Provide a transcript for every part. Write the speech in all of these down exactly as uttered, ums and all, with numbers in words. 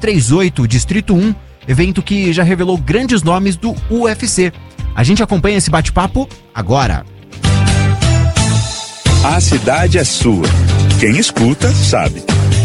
trinta e oito, Distrito um, evento que já revelou grandes nomes do U F C. A gente acompanha esse bate-papo agora. A cidade é sua. Quem escuta, sabe.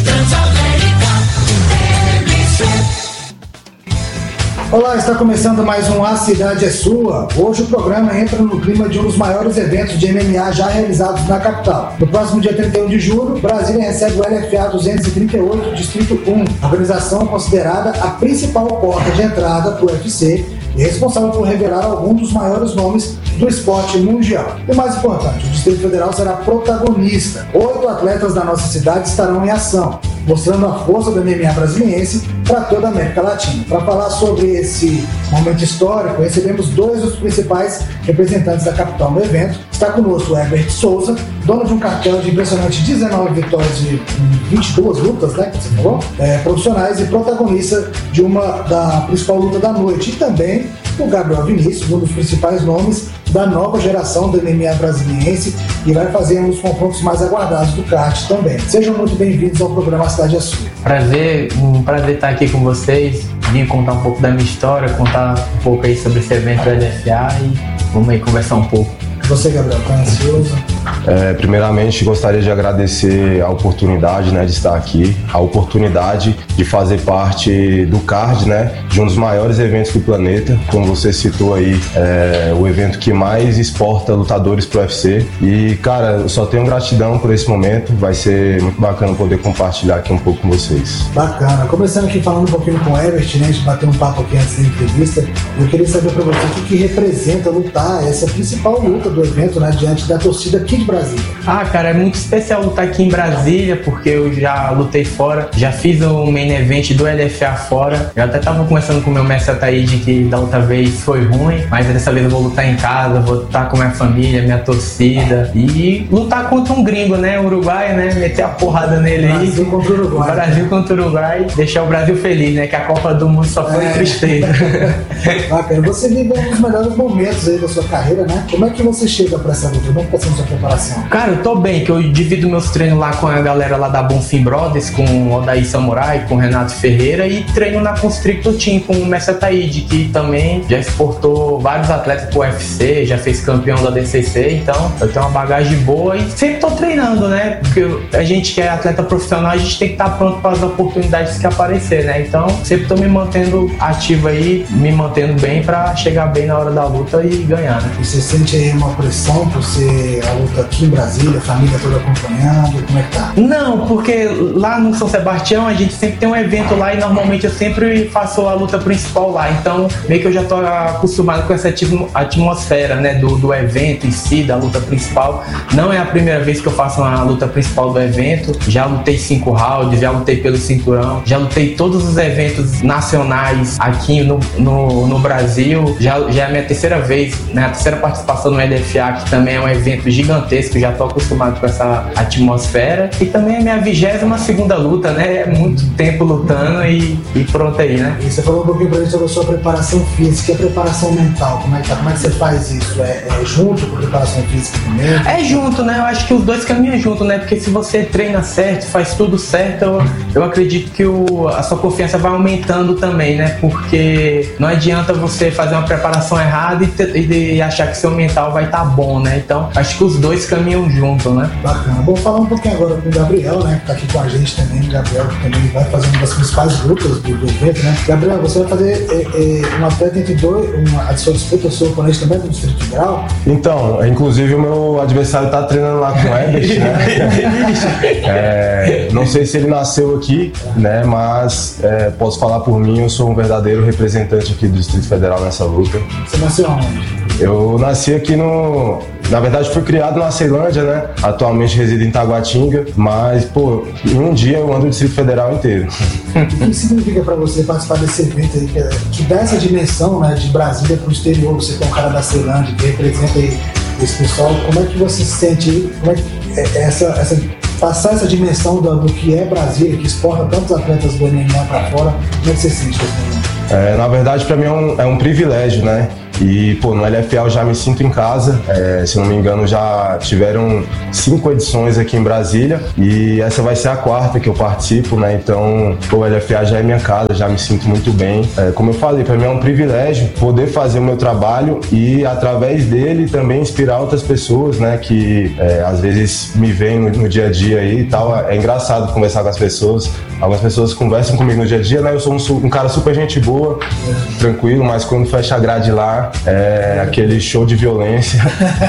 Olá, está começando mais um A Cidade é Sua. Hoje o programa entra no clima de um dos maiores eventos de M M A já realizados na capital. No próximo dia trinta e um de julho, Brasília recebe o L F A duzentos e trinta e oito, Distrito um, organização considerada a principal porta de entrada para o U F C e responsável por revelar alguns dos maiores nomes do esporte mundial. E mais importante, o Distrito Federal será protagonista. Oito atletas da nossa cidade estarão em ação, mostrando a força do M M A brasiliense para toda a América Latina. Para falar sobre esse momento histórico, recebemos dois dos principais representantes da capital no evento. Está conosco o Herbert Souza, dono de um cartel de impressionante dezenove vitórias de vinte e duas lutas, né, que você falou, é, profissionais e protagonista de uma da principal luta da noite. E também o Gabriel Vinícius, um dos principais nomes da nova geração do M M A brasiliense, e vai fazer um dos confrontos mais aguardados do kart também. Sejam muito bem-vindos ao programa A Cidade é Sua. Prazer, um prazer estar aqui com vocês, vim contar um pouco da minha história, contar um pouco aí sobre esse evento do L F A e vamos aí conversar um pouco. Você, Gabriel, está ansioso? É, primeiramente, gostaria de agradecer a oportunidade, né, de estar aqui, a oportunidade de fazer parte do card, né, de um dos maiores eventos do planeta, como você citou aí, é o evento que mais exporta lutadores para o U F C. E, cara, eu só tenho gratidão por esse momento, vai ser muito bacana poder compartilhar aqui um pouco com vocês. Bacana. Começando aqui falando um pouquinho com o Herbert, né, a gente bateu um papo aqui antes da entrevista, eu queria saber para você o que, que representa lutar, essa principal luta do evento, né, diante da torcida aqui de Brasília. Ah, cara, é muito especial lutar aqui em Brasília, porque eu já lutei fora, já fiz o main event do L F A fora, eu até tava conversando com o meu mestre Ataíde que da outra vez foi ruim, mas dessa vez eu vou lutar em casa, vou lutar com minha família, minha torcida e lutar contra um gringo, né, Uruguai, né, meter a porrada nele aí. Brasil contra o Uruguai. Brasil contra o Uruguai, deixar o Brasil feliz, né, que a Copa do Mundo só foi é. tristeza. Bacana, você vive um dos melhores momentos aí da sua carreira, né? Como é que você chega pra essa luta? Como é que tá sendo a sua preparação? Cara, eu tô bem, que eu divido meus treinos lá com a galera lá da Bonfim Brothers, com o Odair Samurai, com o Renato Ferreira, e treino na Constrictor Team com o Mestre Ataíde, que também já exportou vários atletas pro U F C, já fez campeão da D C C, então eu tenho uma bagagem boa e sempre tô treinando, né? Porque a gente que é atleta profissional, a gente tem que estar pronto para as oportunidades que aparecer, né? Então sempre tô me mantendo ativo aí, me mantendo bem para chegar bem na hora da luta e ganhar, né? E você sente aí uma pressão por ser a luta aqui em Brasília, a família toda acompanhando, como é que tá? Não, porque lá no São Sebastião a gente sempre tem um evento lá e normalmente eu sempre faço a luta principal lá, então meio que eu já tô acostumado com essa atmosfera, né, do, do evento em si, da luta principal. Não é a primeira vez que eu faço uma luta principal do evento, já lutei cinco rounds, já lutei pelo cinturão, já lutei todos os eventos nacionais aqui no, no, no Brasil, já, já é a minha terceira vez, né, a terceira participação no L F A, que também é um evento gigantesco, já tô acostumado com essa atmosfera, e também é minha vigésima segunda luta, né, é muito tempo lutando e, e pronto aí, né. E você falou um pouquinho pra gente sobre a sua preparação física e a preparação mental, como é que tá? Como é que você faz isso? É, é junto com a preparação física também? É junto, né, eu acho que os dois caminham junto, né, porque se você treina certo, faz tudo certo, eu, eu acredito que o, a sua confiança vai aumentando também, né, porque não adianta você fazer uma preparação errada e, te, e achar que seu mental vai estar tá bom, né, então acho que os dois caminham junto, né. Bacana. Vou falar um pouquinho agora com o Gabriel, né, que tá aqui com a gente também, o Gabriel que também vai fazer uma das principais lutas do, do evento, né. Gabriel, você vai fazer é, é, uma atleta entre dois, uma, a sua disputa, o seu oponente também do Distrito Federal? Então, inclusive o meu adversário tá treinando lá com o Herbert, né. é, não sei se ele nasceu aqui, né, mas é, posso falar por mim, eu sou um verdadeiro representante aqui do Distrito Federal nessa luta. Você nasceu onde? Eu nasci aqui no... Na verdade, fui criado na Ceilândia, né? Atualmente resido em Taguatinga, mas, pô, em um dia eu ando o Distrito Federal inteiro. O que significa pra você participar desse evento aí, que, que dá essa dimensão, né, de Brasília pro exterior, você que é um cara da Ceilândia, que representa aí esse pessoal, como é que você se sente aí, como é que é essa... essa passar essa dimensão do, do que é Brasília, que exporta tantos atletas do M M A para fora, como é que você sente? É, na verdade, para mim é um, é um privilégio, né? E, pô, no L F A eu já me sinto em casa. É, se não me engano, já tiveram cinco edições aqui em Brasília e essa vai ser a quarta que eu participo, né? Então, pô, o L F A já é minha casa, já me sinto muito bem. É, como eu falei, para mim é um privilégio poder fazer o meu trabalho e, através dele, também inspirar outras pessoas, né? Que é, às vezes me veem no, no dia a dia aí e tal. É engraçado conversar com as pessoas. Algumas pessoas conversam comigo no dia a dia, né? Eu sou um, um cara super gente boa, tranquilo, mas quando fecha a grade lá, é aquele show de violência.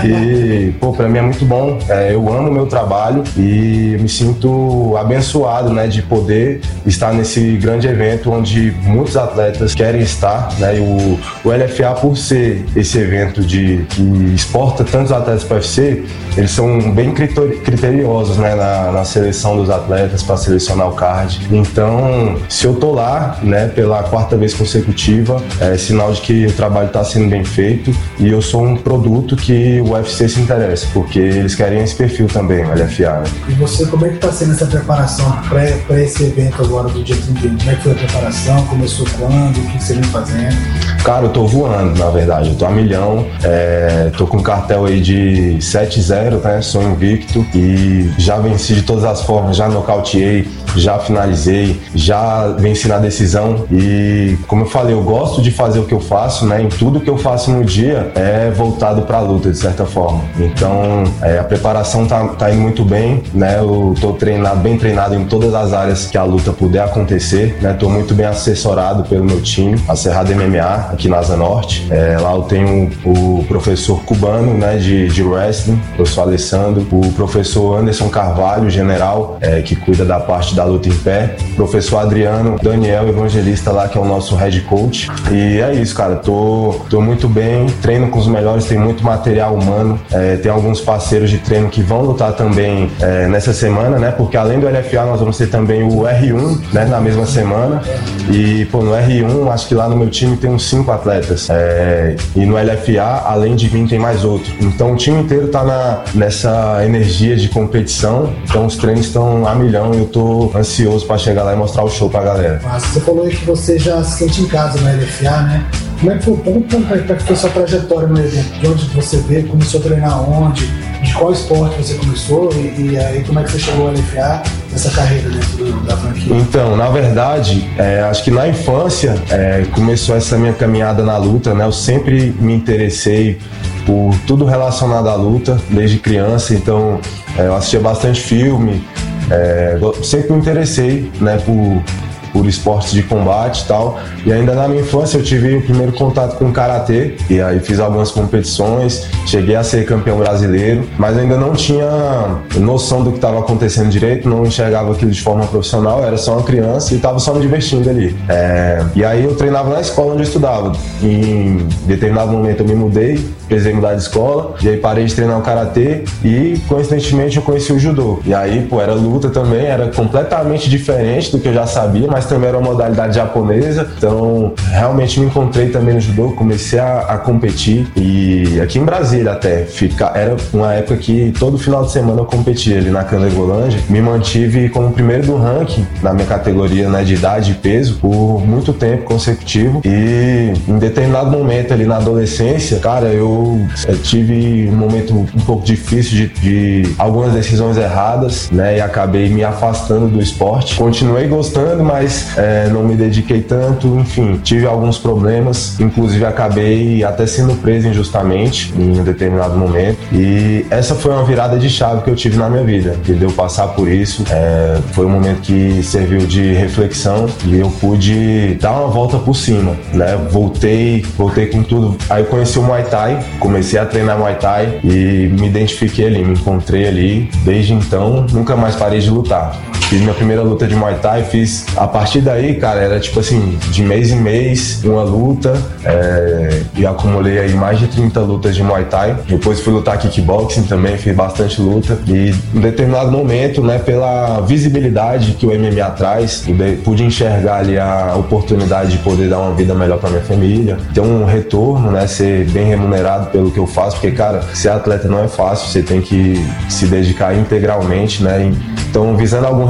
E, pô, pra mim é muito bom. É, eu amo o meu trabalho e me sinto abençoado, né? De poder estar nesse grande evento onde muitos atletas querem estar, né? E o, o L F A, por ser esse evento de, que exporta tantos atletas para o U F C, eles são bem criteriosos, né? Na, na seleção dos atletas, para selecionar o card. Então, se eu tô lá, né, pela quarta vez consecutiva, é sinal de que o trabalho está sendo bem feito e eu sou um produto que o U F C se interessa, porque eles querem esse perfil também, o L F A. Né? E você, como é que está sendo essa preparação para esse evento agora do dia trinta e um? Como é que foi a preparação? Começou quando? O que você vem fazendo? Cara, eu tô voando, na verdade. Eu tô a milhão. É, tô com um cartel aí de sete zero, né? Sou invicto e já venci de todas as formas, já nocauteei, já finalizei, já venci na decisão e, como eu falei, eu gosto de fazer o que eu faço, né? Em tudo que eu faço no dia é voltado pra luta, de certa forma. Então, é, a preparação tá, tá indo muito bem, né? Eu tô treinado, bem treinado em todas as áreas que a luta puder acontecer, né? Tô muito bem assessorado pelo meu time, a Cerrado M M A, aqui na Asa Norte. É, lá eu tenho o professor cubano, né? De, de wrestling, eu sou Alessandro, o professor Anderson Carvalho, general, é, que cuida da parte da luta em pé, o professor Adriano Daniel Evangelista lá, que é o nosso head coach. E é isso, cara, tô, tô muito bem, treino com os melhores, tem muito material humano, é, tem alguns parceiros de treino que vão lutar também é, nessa semana, né, porque além do L F A nós vamos ter também o R um, né, na mesma semana. E, pô, no R um, acho que lá no meu time tem uns cinco atletas, é, e no L F A, além de mim, tem mais outro. Então o time inteiro tá na, nessa energia de competição, então os treinos estão a milhão e eu tô ansioso para chegar lá e mostrar o show pra galera. Mas você falou aí que você já se sente em casa no L F A, né? Como é que foi, como, como é que foi a sua trajetória no evento? De onde você veio, começou a treinar onde, de qual esporte você começou e, e aí como é que você chegou ao L F A, essa carreira dentro do, da franquia? Então, na verdade, é, acho que na infância é, começou essa minha caminhada na luta, né? Eu sempre me interessei por tudo relacionado à luta, desde criança, então é, eu assistia bastante filme, é, sempre me interessei, né, por por esportes de combate e tal, e ainda na minha infância eu tive o primeiro contato com o karatê, e aí fiz algumas competições, cheguei a ser campeão brasileiro, mas ainda não tinha noção do que estava acontecendo direito, não enxergava aquilo de forma profissional, era só uma criança e estava só me divertindo ali. É, e aí eu treinava na escola onde eu estudava, em determinado momento eu me mudei, precisei mudar de escola, e aí parei de treinar o karatê e coincidentemente eu conheci o judô, e aí pô, era luta também, era completamente diferente do que eu já sabia, mas também era uma modalidade japonesa, então realmente me encontrei também no judô, comecei a, a competir e aqui em Brasília até, fica, era uma época que todo final de semana eu competia ali na Candegolândia, me mantive como primeiro do ranking na minha categoria, né, de idade e peso por muito tempo consecutivo e em determinado momento ali na adolescência, cara, eu, eu tive um momento um pouco difícil de, de algumas decisões erradas, né, e acabei me afastando do esporte, continuei gostando, mas É, não me dediquei tanto, enfim, tive alguns problemas, inclusive acabei até sendo preso injustamente em um determinado momento e essa foi uma virada de chave que eu tive na minha vida, entendeu? Passar por isso, é, foi um momento que serviu de reflexão e eu pude dar uma volta por cima, né? Voltei, voltei com tudo, aí eu conheci o Muay Thai, comecei a treinar Muay Thai e me identifiquei ali, me encontrei ali, desde então nunca mais parei de lutar. Fiz minha primeira luta de Muay Thai, fiz a partir daí, cara, era tipo assim, de mês em mês, uma luta, é, e acumulei aí mais de trinta lutas de Muay Thai. Depois fui lutar kickboxing também, fiz bastante luta. E em determinado momento, né, pela visibilidade que o M M A traz, pude enxergar ali a oportunidade de poder dar uma vida melhor pra minha família, ter um retorno, né, ser bem remunerado pelo que eu faço, porque, cara, ser atleta não é fácil, você tem que se dedicar integralmente, né, então visando algum retorno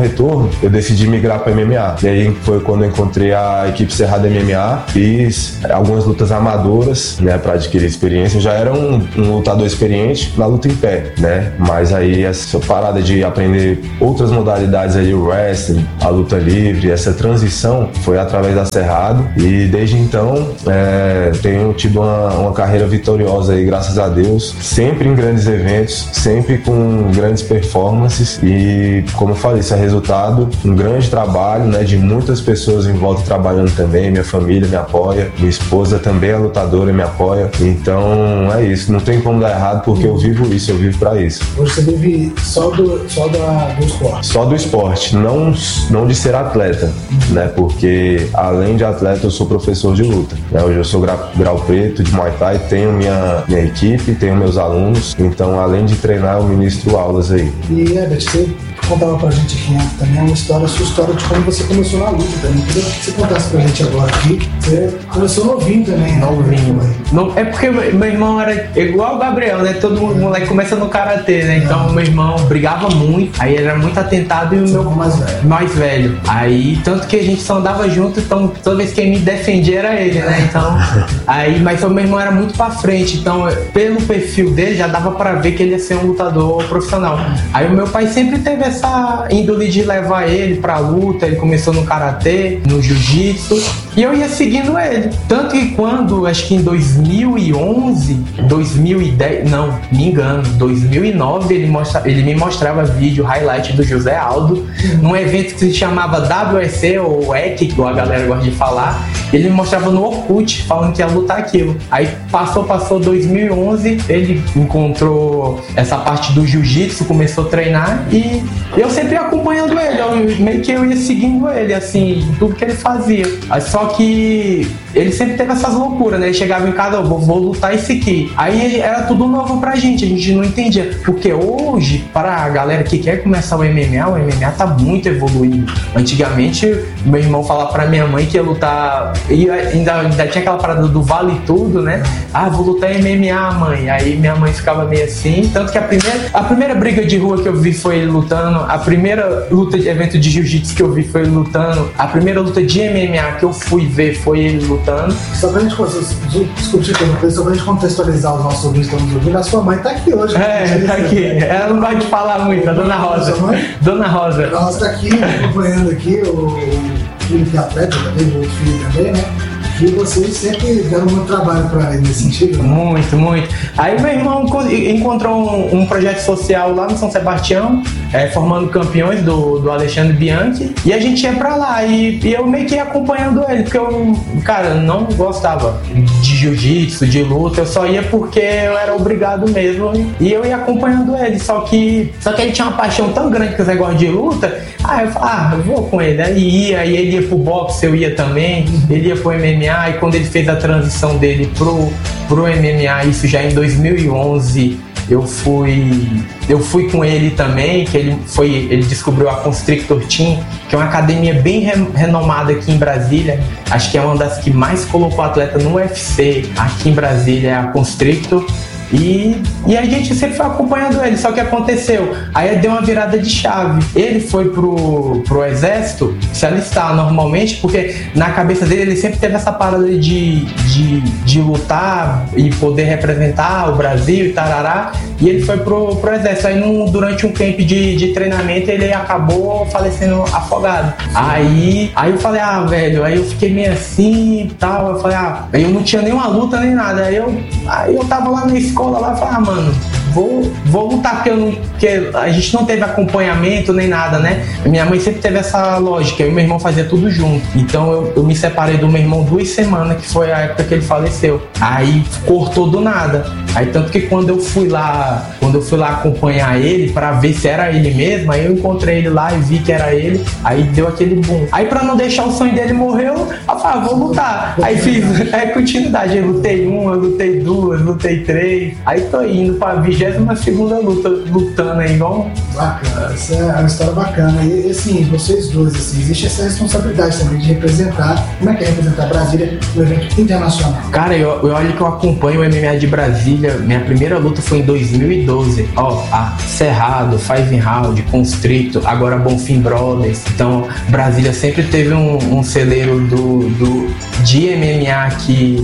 retorno, eu decidi migrar para M M A. E aí foi quando eu encontrei a equipe Cerrado M M A, fiz algumas lutas amadoras, né, para adquirir experiência. Eu já era um, um lutador experiente na luta em pé, né? Mas aí essa parada de aprender outras modalidades ali, o wrestling, a luta livre, essa transição foi através da Cerrado, e desde então é, tenho tido uma, uma carreira vitoriosa aí, graças a Deus, sempre em grandes eventos, sempre com grandes performances, e como eu falei, isso é resultado de um grande trabalho, né, de muitas pessoas em volta trabalhando também. Minha família me apoia, minha esposa também é lutadora e me apoia, então é isso, não tem como dar errado, porque eu vivo isso, eu vivo pra isso. Hoje você vive só do, só da, do esporte? Só do esporte, não, não de ser atleta, né, porque além de atleta eu sou professor de luta, né? Hoje eu sou grau, grau preto de Muay Thai, tenho minha, minha equipe, tenho meus alunos, então além de treinar eu ministro aulas aí. E Herbert, você contava pra gente aqui antes também uma história, a sua história de como você começou na luta também. Queria que você contasse pra gente agora aqui. Você começou novinho também, né? Novinho. Não, é porque meu irmão era igual o Gabriel, né? Todo moleque começa no karatê, né? Então é. Meu irmão brigava muito, aí ele era muito atentado, e o meu mais velho. mais velho. Aí, tanto que a gente só andava junto, então toda vez que ele me defendia era ele, né? Então, aí, mas o meu irmão era muito pra frente, então pelo perfil dele já dava pra ver que ele ia ser um lutador profissional. Aí o meu pai sempre teve essa índole de levar ele pra luta, ele começou no karatê, no jiu-jitsu, e eu ia seguindo ele. Tanto que quando, acho que em dois mil e onze, dois mil e dez, não, me engano, dois mil e nove, ele, mostra, ele me mostrava vídeo, highlight do José Aldo, num evento que se chamava W S C, ou E C, que a galera gosta de falar. Ele me mostrava no Orkut, falando que ia lutar aquilo. Aí passou, passou dois mil e onze, ele encontrou essa parte do jiu-jitsu, começou a treinar, e eu sempre ia acompanhando ele, eu, meio que eu ia seguindo ele, assim, tudo que ele fazia. Só que ele sempre teve essas loucuras, né? Ele chegava em casa, eu vou, vou lutar esse aqui. Aí era tudo novo pra gente, a gente não entendia. Porque hoje, para a galera que quer começar o M M A, o M M A tá muito evoluído. Antigamente, meu irmão falava pra minha mãe que ia lutar, e ainda, ainda tinha aquela parada do vale tudo, né? Ah, vou lutar M M A, mãe. Aí minha mãe ficava meio assim. Tanto que a primeira, a primeira briga de rua que eu vi foi ele lutando, a primeira luta de evento de jiu-jitsu que eu vi foi ele lutando, a primeira luta de M M A que eu fui ver foi ele lutando. Só pra gente discutir com você, só pra gente contextualizar os nossos ouvintes que estão nos ouvindo, a sua mãe tá aqui hoje. É, tá aqui. Ela não gosta de falar muito, a Dona Rosa. Dona Rosa. Dona Rosa tá aqui, acompanhando aqui o filho que é atleta, também, o outro filho também, né? E vocês sempre deram muito trabalho para ele nesse sentido? Né? Muito, muito. Aí meu irmão encontrou um, um projeto social lá no São Sebastião, é, formando campeões do, do Alexandre Bianchi, e a gente ia pra lá, e, e eu meio que ia acompanhando ele, porque eu, cara, não gostava de jiu-jitsu, de luta, eu só ia porque eu era obrigado mesmo, e eu ia acompanhando ele, só que, só que ele tinha uma paixão tão grande com esse negócio de luta, aí eu falei, ah, eu vou com ele, aí ia, aí ele ia pro boxe, eu ia também, ele ia pro M M A, e quando ele fez a transição dele pro, pro M M A, isso já em dois mil e onze, eu fui eu fui com ele também, que ele foi ele descobriu a Constrictor Team, que é uma academia bem re, renomada aqui em Brasília, acho que é uma das que mais colocou atleta no U F C aqui em Brasília, é a Constrictor. E, e a gente sempre foi acompanhando ele, só que aconteceu, aí deu uma virada de chave, ele foi pro, pro exército se alistar normalmente, porque na cabeça dele ele sempre teve essa parada de, de, de lutar e poder representar o Brasil e tarará, e ele foi pro, pro exército, aí num, durante um camp de, de treinamento ele acabou falecendo afogado, aí, aí eu falei, ah velho, aí eu fiquei meio assim e tal, eu falei, ah, eu não tinha nenhuma luta nem nada, aí eu, aí eu tava lá na escola lá e falei, ah, mano, vou, vou lutar, porque, eu não, porque a gente não teve acompanhamento nem nada, né? Minha mãe sempre teve essa lógica, eu e meu irmão fazia tudo junto. Então eu, eu me separei do meu irmão duas semanas, que foi a época que ele faleceu. Aí cortou do nada. Aí tanto que quando eu fui lá, quando eu fui lá acompanhar ele pra ver se era ele mesmo, aí eu encontrei ele lá e vi que era ele, aí deu aquele boom. Aí pra não deixar o sonho dele morrer, eu falei, ah, vou lutar. Aí fiz é, continuidade, eu lutei uma, eu lutei duas, lutei três. Aí tô indo pra vigésima segunda luta, lutando aí, igual. Bacana, essa é uma história bacana. E assim, vocês dois, assim, existe essa responsabilidade também de representar, como é que é representar Brasília no evento internacional? Cara, eu, eu olho que eu acompanho o M M A de Brasília, minha primeira luta foi em dois mil e doze. Ó, a Cerrado, Five Round, Constricto, agora Bonfim Brothers. Então, Brasília sempre teve um, um celeiro do, do, de M M A aqui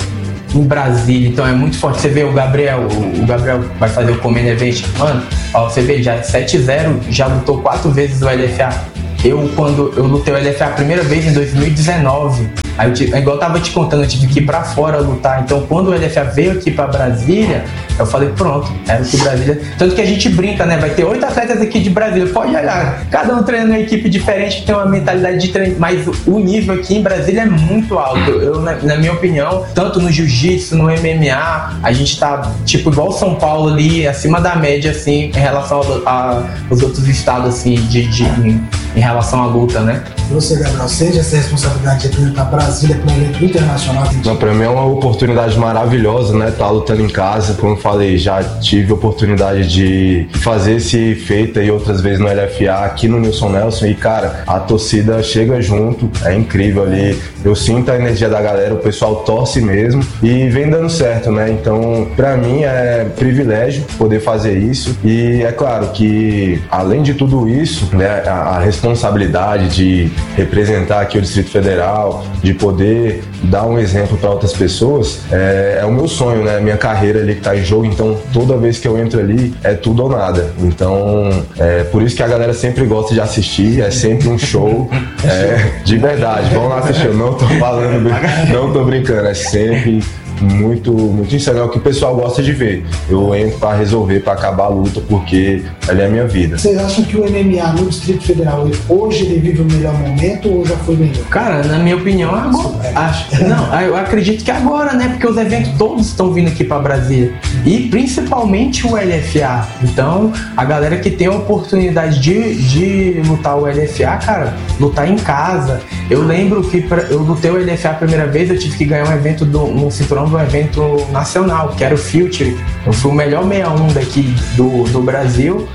em Brasília, então é muito forte. Você vê o Gabriel, o Gabriel vai fazer o Command Event, mano, ó, você vê, já sete zero, já lutou quatro vezes o L F A. Eu, quando eu lutei o L F A a primeira vez em dois mil e dezenove, aí eu tive, igual eu tava te contando, eu tive que ir pra fora lutar. Então, quando o L F A veio aqui pra Brasília, eu falei, pronto, era o que Brasília... Tanto que a gente brinca, né? Vai ter oito atletas aqui de Brasília. Pode olhar, cada um treinando uma equipe diferente, que tem uma mentalidade de treino. Mas o nível aqui em Brasília é muito alto. Eu, na, na minha opinião, tanto no jiu-jitsu, no M M A, a gente tá, tipo, igual São Paulo ali, acima da média, assim, em relação aos outros estados, assim, de, de, em, em relação à luta, né? Você, Gabriel, seja essa responsabilidade de representar Brasília para um evento internacional? Não, para mim é uma oportunidade maravilhosa, né? Estar lutando em casa, como eu falei, já tive a oportunidade de fazer esse feito aí outras vezes no L F A, aqui no Nilson Nelson, e cara, a torcida chega junto, é incrível ali, eu sinto a energia da galera, o pessoal torce mesmo e vem dando certo, né? Então, para mim é privilégio poder fazer isso, e é claro que além de tudo isso, né, a, a responsabilidade de representar aqui o Distrito Federal, de poder dar um exemplo para outras pessoas, é, é o meu sonho, né? Minha carreira ali que tá em jogo, então toda vez que eu entro ali é tudo ou nada. Então, é por isso que a galera sempre gosta de assistir, é sempre um show, é, de verdade. Vamos lá assistir, eu não tô falando, não tô brincando, é sempre muito, muito insano, é o que o pessoal gosta de ver. Eu entro pra resolver, pra acabar a luta, porque ela é a minha vida. Vocês acham que o M M A no Distrito Federal hoje ele vive o melhor momento ou já foi melhor? Cara, na minha opinião, agora. Acho, não, eu acredito que agora, né? Porque os eventos todos estão vindo aqui pra Brasília. E principalmente o L F A. Então, a galera que tem a oportunidade de, de lutar o L F A, cara, lutar em casa. Eu lembro que pra, eu lutei o L F A a primeira vez, eu tive que ganhar um evento do um cinturão do evento nacional, que era o Future. Eu fui o melhor sessenta e um daqui do, do Brasil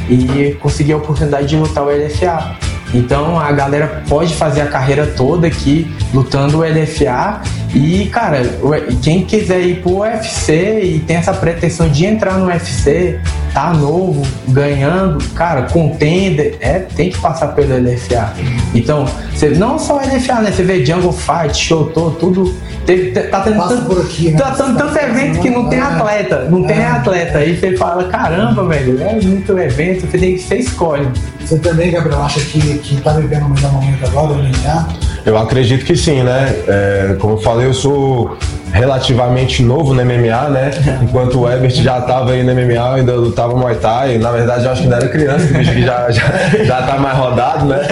e consegui a oportunidade de lutar o L F A. Então a galera pode fazer a carreira toda aqui lutando o L F A e, cara, quem quiser ir pro U F C e tem essa pretensão de entrar no U F C, tá novo, ganhando, cara, contender, é, tem que passar pelo L F A. Então, você, não só o L F A, né? Você vê Jungle Fight, Showtô, tudo. Teve, tá tendo tanto, por aqui, né? Tá tendo tanto evento que não tem atleta, não tem atleta. Aí você fala, caramba, velho, é muito evento, você tem que ser escolhe. Você também, Gabriel, acha que, que tá vivendo o melhor momento agora, o M M A? Eu acredito que sim, né? É, como eu falei, eu sou relativamente novo no M M A, né? Enquanto o Ebert já estava aí no M M A, eu ainda lutava Muay Thai. Na verdade, eu acho que ainda era criança, que bicho que já, já, já tá mais rodado, né?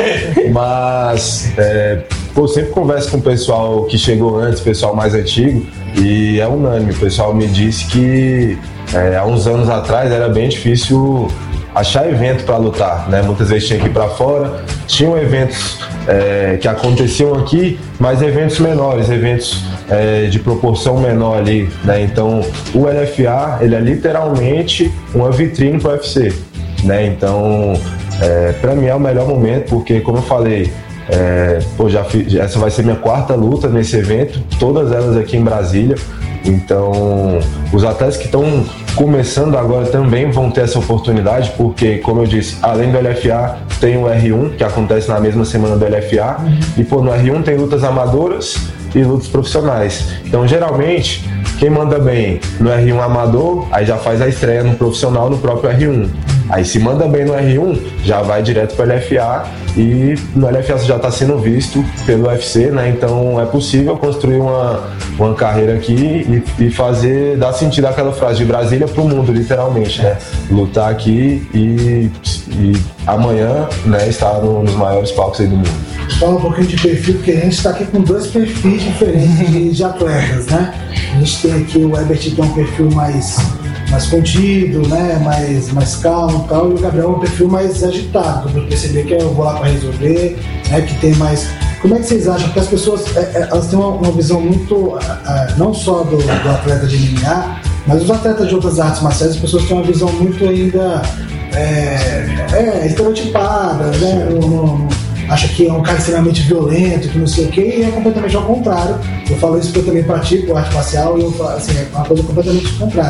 Mas é, pô, eu sempre converso com o pessoal que chegou antes, pessoal mais antigo, e é unânime. O pessoal me disse que é, há uns anos atrás era bem difícil achar evento para lutar, né? Muitas vezes tinha que ir para fora, tinham eventos é, que aconteciam aqui, mas eventos menores, eventos é, de proporção menor ali, né? Então o L F A, ele é literalmente uma vitrine para o U F C, né? Então é, para mim é o melhor momento, porque como eu falei, é, pô, já fiz, essa vai ser minha quarta luta nesse evento, todas elas aqui em Brasília. Então, os atletas que estão começando agora também vão ter essa oportunidade, porque, como eu disse, além do L F A, tem o R um, que acontece na mesma semana do L F A, uhum. E pô, no R um tem lutas amadoras e lutas profissionais. Então, geralmente, quem manda bem no R um amador, aí já faz a estreia no profissional no próprio R um. Aí se manda bem no R um, já vai direto para o L F A, e no L F A já está sendo visto pelo U F C, né? Então é possível construir uma, uma carreira aqui e, e fazer, dar sentido àquela frase de Brasília para o mundo, literalmente, né? Lutar aqui e, e amanhã, né, estar no, nos maiores palcos aí do mundo. Fala um pouquinho de perfil, porque a gente está aqui com dois perfis diferentes de, de atletas, né? A gente tem aqui o Ebert, que é um perfil mais, mais contido, né? mais, mais calmo e tal, e o Gabriel é um perfil mais agitado, para perceber que eu vou lá para resolver, né? Que tem mais... Como é que vocês acham? Porque as pessoas é, elas têm uma, uma visão muito, é, não só do, do atleta de M M A, mas os atletas de outras artes marciais, as pessoas têm uma visão muito ainda é, é, estereotipada, né? No, no, acha que é um cara extremamente violento, que não sei o quê, e é completamente ao contrário. Eu falo isso porque eu também pratico arte marcial e eu falo assim, é uma coisa completamente contrária.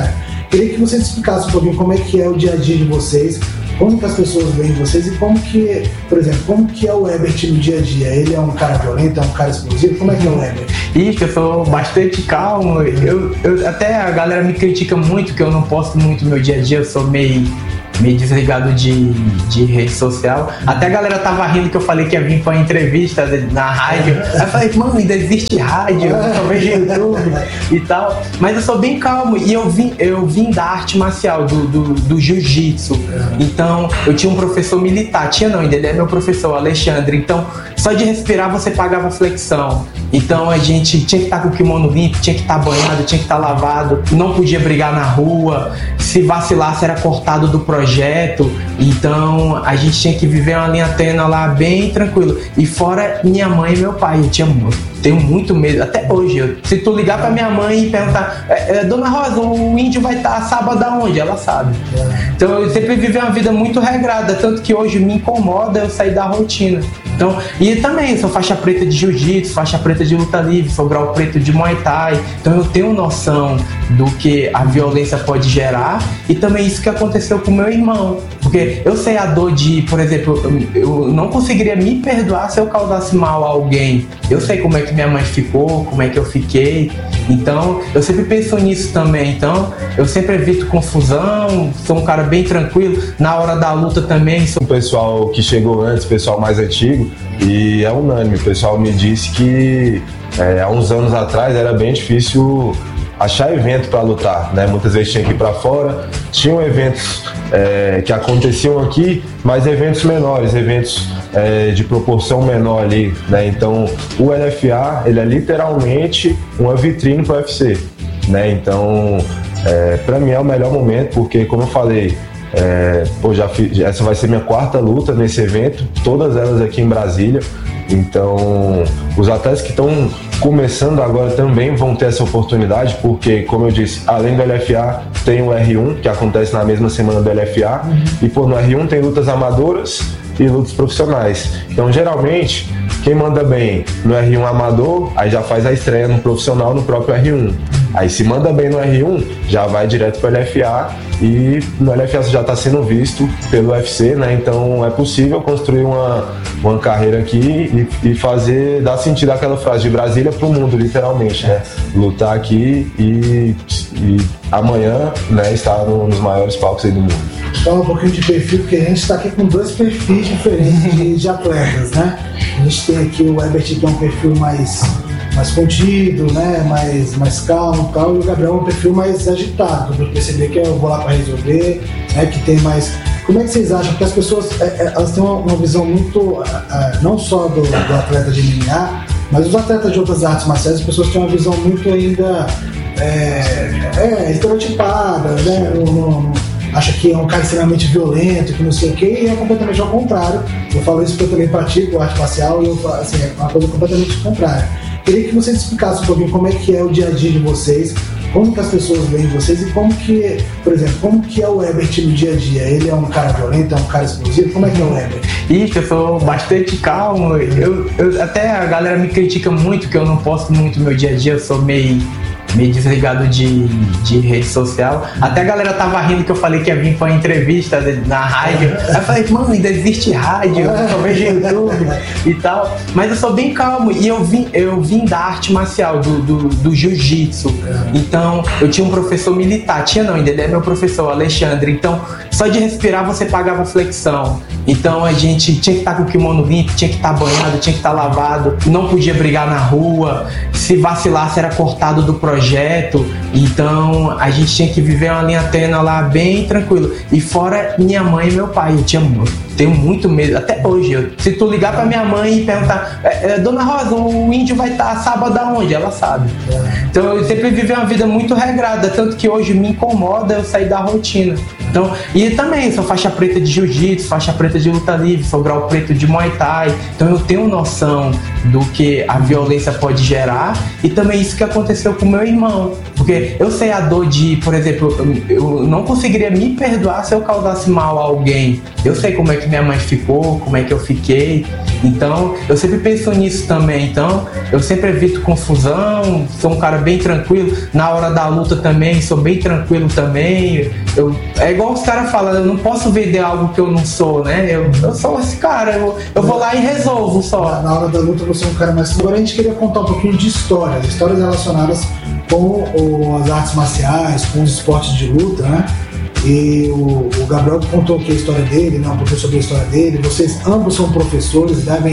Queria que vocês explicassem um pouquinho como é que é o dia a dia de vocês, como que as pessoas veem vocês e como que, por exemplo, como que é o Herbert no dia a dia? Ele é um cara violento, é um cara explosivo? Como é que é o Herbert? Ixi, eu sou bastante calmo. Eu, eu, até a galera me critica muito que eu não posto muito no meu dia a dia, eu sou meio... meio desligado de, de rede social. Até a galera tava rindo que eu falei que ia vir pra uma entrevista na rádio. Aí eu falei, mano, ainda existe rádio, eu só vejo YouTube e tal. Mas eu sou bem calmo e eu vim, eu vim da arte marcial, do, do, do jiu-jitsu. Então, eu tinha um professor militar. Tinha não, ainda ele é meu professor, Alexandre. Então, só de respirar você pagava flexão. Então, a gente tinha que estar com o kimono limpo, tinha que estar banhado, tinha que estar lavado. Não podia brigar na rua. Se vacilasse, era cortado do projeto. Projeto, então a gente tinha que viver uma linha tênue lá bem tranquilo. E fora minha mãe e meu pai, eu tinha tenho muito medo, até hoje. Eu, se tu ligar pra minha mãe e perguntar, é, Dona Rosa, o índio vai estar sábado aonde? Ela sabe. Então eu sempre vivi uma vida muito regrada, tanto que hoje me incomoda eu sair da rotina. Então, e também sou faixa preta de jiu-jitsu, faixa preta de luta livre, sou grau preto de muay thai. Então eu tenho noção do que a violência pode gerar e também isso que aconteceu com meu irmão. Porque eu sei a dor de, por exemplo, eu não conseguiria me perdoar se eu causasse mal a alguém. Eu sei como é que minha mãe ficou, como é que eu fiquei. Então, eu sempre penso nisso também. Então, eu sempre evito confusão, sou um cara bem tranquilo. Na hora da luta também. Sou... O pessoal que chegou antes, o pessoal mais antigo, e é unânime, o pessoal me disse que é, há uns anos atrás era bem difícil achar evento para lutar, né? Muitas vezes tinha que ir para fora, tinham eventos é, que aconteciam aqui, mas eventos menores, eventos é, de proporção menor ali, né? Então o L F A, ele é literalmente uma vitrine para o U F C, né? Então é, para mim é o melhor momento, porque como eu falei, é, pô, já fiz, essa vai ser minha quarta luta nesse evento, todas elas aqui em Brasília. Então, os atletas que estão começando agora também vão ter essa oportunidade, porque, como eu disse, além do L F A, tem o R um, que acontece na mesma semana do L F A, uhum. E pô, no R um tem lutas amadoras e lutas profissionais. Então, geralmente, quem manda bem no R um amador, aí já faz a estreia no profissional no próprio R um. Aí se manda bem no R um, já vai direto para o L F A e no L F A você já está sendo visto pelo U F C, né? Então é possível construir uma, uma carreira aqui e, e fazer, dar sentido àquela frase de Brasília para o mundo, literalmente, né? Lutar aqui e, e amanhã, né, estar no, nos maiores palcos aí do mundo. Fala um pouquinho de perfil, porque a gente está aqui com dois perfis diferentes de, de atletas, né? A gente tem aqui o Herbert, que é um perfil mais, mais contido, né? mais, mais calmo e tal, e o Gabriel é um perfil mais agitado, para perceber que eu vou lá para resolver, né? Que tem mais... Como é que vocês acham? Porque as pessoas é, elas têm uma, uma visão muito, é, não só do, do atleta de M M A, mas os atletas de outras artes marciais, as pessoas têm uma visão muito ainda é, é, estereotipada, né? No, no, acha que é um cara extremamente violento, que não sei o que, e é completamente ao contrário. Eu falo isso porque eu também pratico arte marcial e eu falo, assim, é uma coisa completamente contrária. Queria que vocês explicassem um pouquinho como é que é o dia a dia de vocês, como que as pessoas veem vocês e como que, por exemplo, como que é o Herbert no dia a dia? Ele é um cara violento, é um cara explosivo? Como é que é o Herbert? Ixi, eu sou bastante calmo. Eu, eu, até a galera me critica muito que eu não posto muito no meu dia a dia, eu sou meio... meio desligado de, de rede social. Até a galera tava rindo que eu falei que ia vir pra uma entrevista na rádio. Aí eu falei, mano, ainda existe rádio, eu só vejo YouTube e tal. Mas eu sou bem calmo e eu vim, eu vim da arte marcial, do, do, do jiu-jitsu. Então, eu tinha um professor militar. Tinha não, ainda ele é meu professor, Alexandre. Então, só de respirar você pagava flexão. Então, a gente tinha que estar com o kimono limpo, tinha que estar banhado, tinha que estar lavado. Não podia brigar na rua. Se vacilasse, era cortado do projeto. Projeto, então a gente tinha que viver uma linha tênue lá bem tranquilo. E fora minha mãe e meu pai, eu tinha tenho muito medo, até hoje. Eu, se tu ligar pra minha mãe e perguntar, é, é, Dona Rosa, o índio vai estar sábado aonde? Ela sabe. Então eu sempre vivi uma vida muito regrada, tanto que hoje me incomoda eu sair da rotina. Então, e também sou faixa preta de jiu-jitsu, faixa preta de luta livre, sou grau preto de muay thai. Então eu tenho noção do que a violência pode gerar e também isso que aconteceu com meu irmão. Porque eu sei a dor de, por exemplo, eu não conseguiria me perdoar se eu causasse mal a alguém. Eu sei como é que minha mãe ficou, como é que eu fiquei. Então, eu sempre penso nisso também. Então, eu sempre evito confusão, sou um cara bem tranquilo. Na hora da luta também, sou bem tranquilo também. Eu, é igual os caras falam, eu não posso vender algo que eu não sou, né? Eu, eu sou esse cara, eu, eu vou lá e resolvo só. Na hora da luta você é um cara mais... Agora a gente queria contar um pouquinho de histórias, histórias relacionadas com o, as artes marciais, com os esportes de luta, né? E o, o Gabriel contou aqui a história dele, né, um pouquinho sobre a história dele. Vocês ambos são professores, devem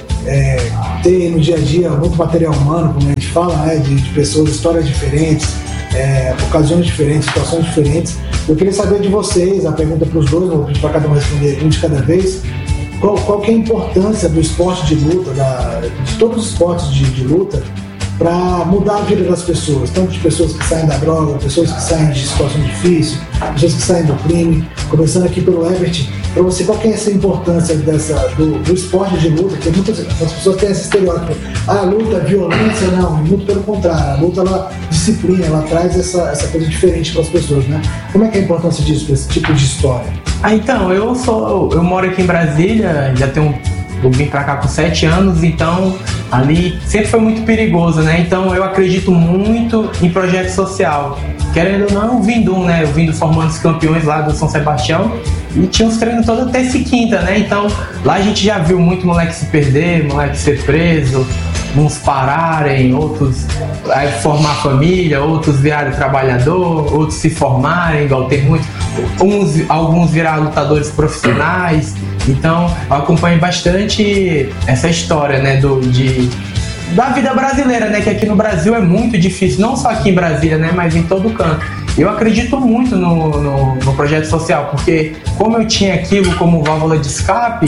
é, ter no dia a dia muito material humano, como a gente fala, né, de, de pessoas, histórias diferentes, é, ocasiões diferentes, situações diferentes. Eu queria saber de vocês, a pergunta para os dois, vou pedir para cada um responder um de cada vez. Qual, qual que é a importância do esporte de luta, da, de todos os esportes de, de luta, para mudar a vida das pessoas, tanto de pessoas que saem da droga, pessoas que saem de situação difícil, pessoas que saem do crime. Começando aqui pelo Herbert, para você, qual que é essa importância dessa, do, do esporte de luta? Porque muitas as pessoas têm esse estereótipo, ah, a luta, a violência, não, muito pelo contrário, a luta, ela disciplina, ela traz essa, essa coisa diferente para as pessoas, né? Como é que é a importância disso, para esse tipo de história? Ah, então, eu sou, eu moro aqui em Brasília, já tenho eu vim pra cá com sete anos, então ali sempre foi muito perigoso, né? Então eu acredito muito em projeto social. Querendo ou não, eu vim do, né? Eu vim do Formando os Campeões lá do São Sebastião e tinha uns treinos toda terça e quinta, né? Então lá a gente já viu muito moleque se perder, moleque ser preso, uns pararem, outros aí, formar família, outros virarem trabalhador, outros se formarem, igual tem muito, uns, alguns viraram lutadores profissionais. Então eu acompanho bastante essa história, né, do, de, da vida brasileira, né, que aqui no Brasil é muito difícil, não só aqui em Brasília, né, mas em todo canto. Eu acredito muito no, no, no projeto social, porque como eu tinha aquilo como válvula de escape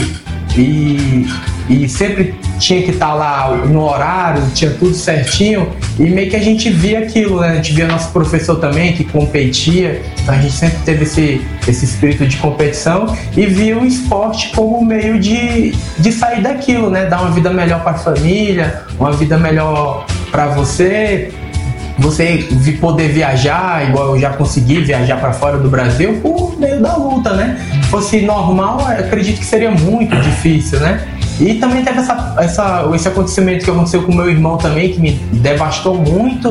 e, e sempre tinha que estar lá no horário, tinha tudo certinho, e meio que a gente via aquilo, né? A gente via nosso professor também que competia, então a gente sempre teve esse, esse espírito de competição e via o esporte como meio de, de sair daquilo, né? Dar uma vida melhor para a família, uma vida melhor para você. Você poder viajar, igual eu já consegui viajar para fora do Brasil, por meio da luta, né? Se fosse normal, acredito que seria muito difícil, né? E também teve essa, essa, esse acontecimento que aconteceu com meu irmão também, que me devastou muito.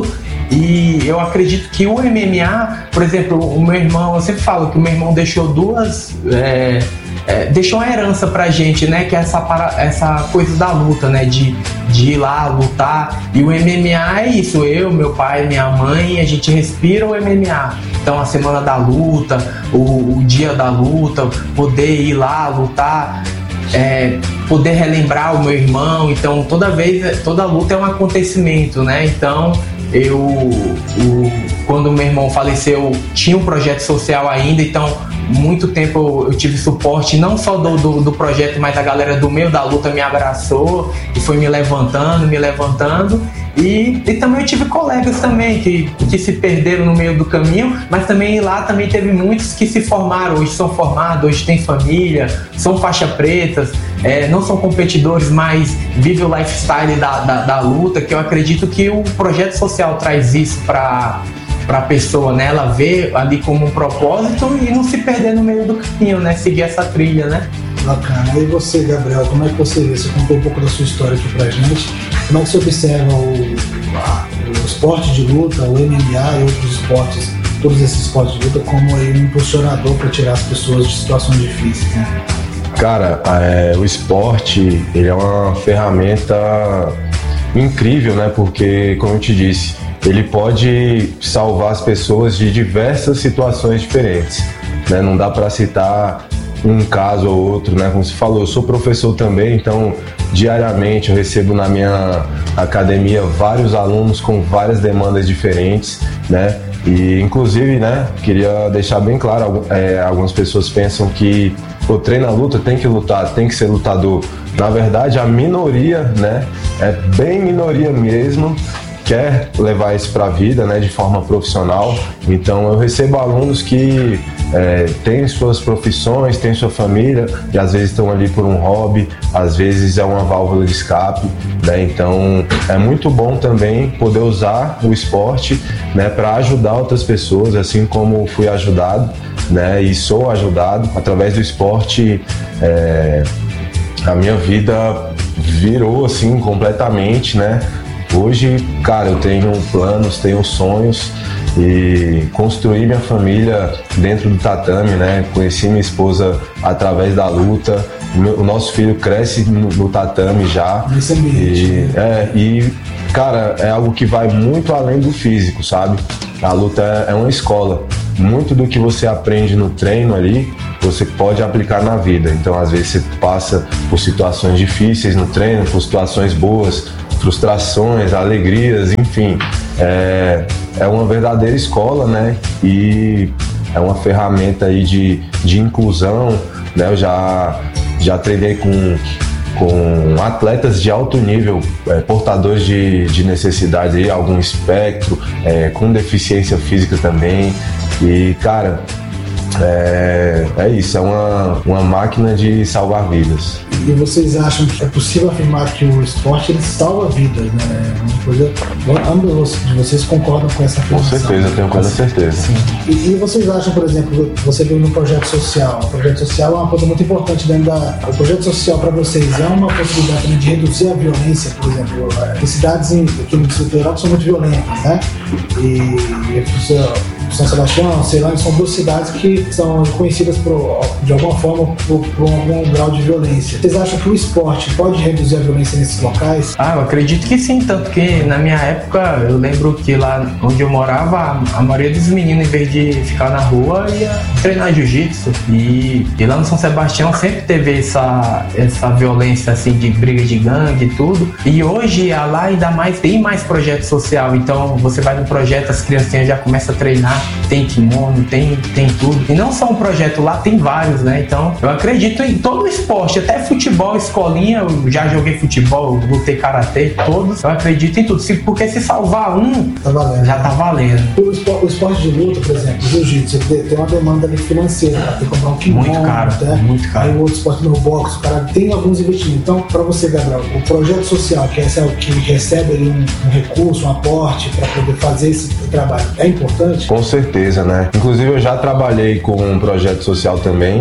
E eu acredito que o M M A, por exemplo, o meu irmão, eu sempre falo que o meu irmão deixou duas... É, É, deixou uma herança pra gente, né, que é essa, para, essa coisa da luta, né, de, de ir lá lutar. E o M M A é isso, eu, meu pai, minha mãe, a gente respira o M M A. Então a semana da luta, o, o dia da luta, poder ir lá lutar, é, poder relembrar o meu irmão. Então toda vez, toda luta é um acontecimento, né, então eu, o, quando o meu irmão faleceu, tinha um projeto social ainda, então muito tempo eu tive suporte não só do, do, do projeto, mas a galera do meio da luta me abraçou e foi me levantando, me levantando. E, e também eu tive colegas também que, que se perderam no meio do caminho, mas também lá também teve muitos que se formaram, hoje são formados, hoje têm família, são faixa pretas, é, não são competidores, mas vivem o lifestyle da, da, da luta, que eu acredito que o projeto social traz isso para para a pessoa, né? Ela vê ali como um propósito e não se perder no meio do caminho, né? Seguir essa trilha, né? Bacana. E você, Gabriel, como é que você vê? Você contou um pouco da sua história aqui pra gente. Como é que você observa o, a, o esporte de luta, o M M A e outros esportes, todos esses esportes de luta, como aí um impulsionador para tirar as pessoas de situações difíceis, né? Cara, é, o esporte, ele é uma ferramenta incrível, né? Porque, como eu te disse, ele pode salvar as pessoas de diversas situações diferentes, né? Não dá para citar um caso ou outro, né? Como você falou, eu sou professor também, então diariamente eu recebo na minha academia vários alunos com várias demandas diferentes, né? E inclusive, né, queria deixar bem claro, é, algumas pessoas pensam que o treino a luta tem que lutar, tem que ser lutador. Na verdade, a minoria, né, é bem minoria mesmo, quer levar isso para a vida, né, de forma profissional. Então eu recebo alunos que é, têm suas profissões, têm sua família e às vezes estão ali por um hobby, às vezes é uma válvula de escape, né? Então é muito bom também poder usar o esporte, né, para ajudar outras pessoas, assim como fui ajudado, né, e sou ajudado através do esporte. É, a minha vida virou assim completamente, né? Hoje, cara, eu tenho planos, tenho sonhos e construí minha família dentro do tatame, né? Conheci minha esposa através da luta. O nosso filho cresce no, no tatame já. Nesse ambiente. E, é, e, cara, é algo que vai muito além do físico, sabe? A luta é, é uma escola. Muito do que você aprende no treino ali, você pode aplicar na vida. Então, às vezes, você passa por situações difíceis no treino, por situações boas, frustrações, alegrias, enfim. É, é uma verdadeira escola, né? E é uma ferramenta aí de, de inclusão, né? Eu já, já treinei com, com atletas de alto nível, é, portadores de, de necessidades, aí, algum espectro, é, com deficiência física também. E, cara, é, é isso, é uma, uma máquina de salvar vidas. E vocês acham que é possível afirmar que o esporte ele salva vidas, né? É uma coisa, ambos de vocês concordam com essa afirmação? Com certeza, tenho quase certeza. Sim. E, e vocês acham, por exemplo, você viu no projeto social, o projeto social é uma coisa muito importante dentro da... O projeto social para vocês é uma possibilidade também de reduzir a violência, por exemplo, as cidades aqui no Distrito Federal são muito violentas, né? E, e São Sebastião, Ceilândia são duas cidades que são conhecidas por, de alguma forma por, por algum grau de violência. Vocês acham que o esporte pode reduzir a violência nesses locais? Ah, eu acredito que sim, tanto que na minha época eu lembro que lá onde eu morava a maioria dos meninos, em vez de ficar na rua, ia treinar jiu-jitsu. E, e lá no São Sebastião sempre teve essa, essa violência assim de briga de gangue e tudo. E hoje lá ainda mais tem mais projeto social. Então você vai no projeto, as criancinhas já começam a treinar, tem kimono, tem, tem tudo. E não só um projeto lá, tem vários, né? Então eu acredito em todo o esporte, até futebol, escolinha, eu já joguei futebol, lutei karatê, todos. Eu acredito em tudo. Se, porque se salvar um, tá valendo, já tá valendo. O esporte, o esporte de luta, por exemplo, o jiu-jitsu, tem uma demanda ali financeira, pra ter que comprar um kimono, muito caro, né? muito caro. Aí o outro esporte no boxe, o cara tem alguns investimentos. Então, para você, Gabriel, o projeto social, que é esse, que recebe ali um, um recurso, um aporte para poder fazer esse trabalho, é importante? Com certeza, né? Inclusive eu já trabalhei com um projeto social também,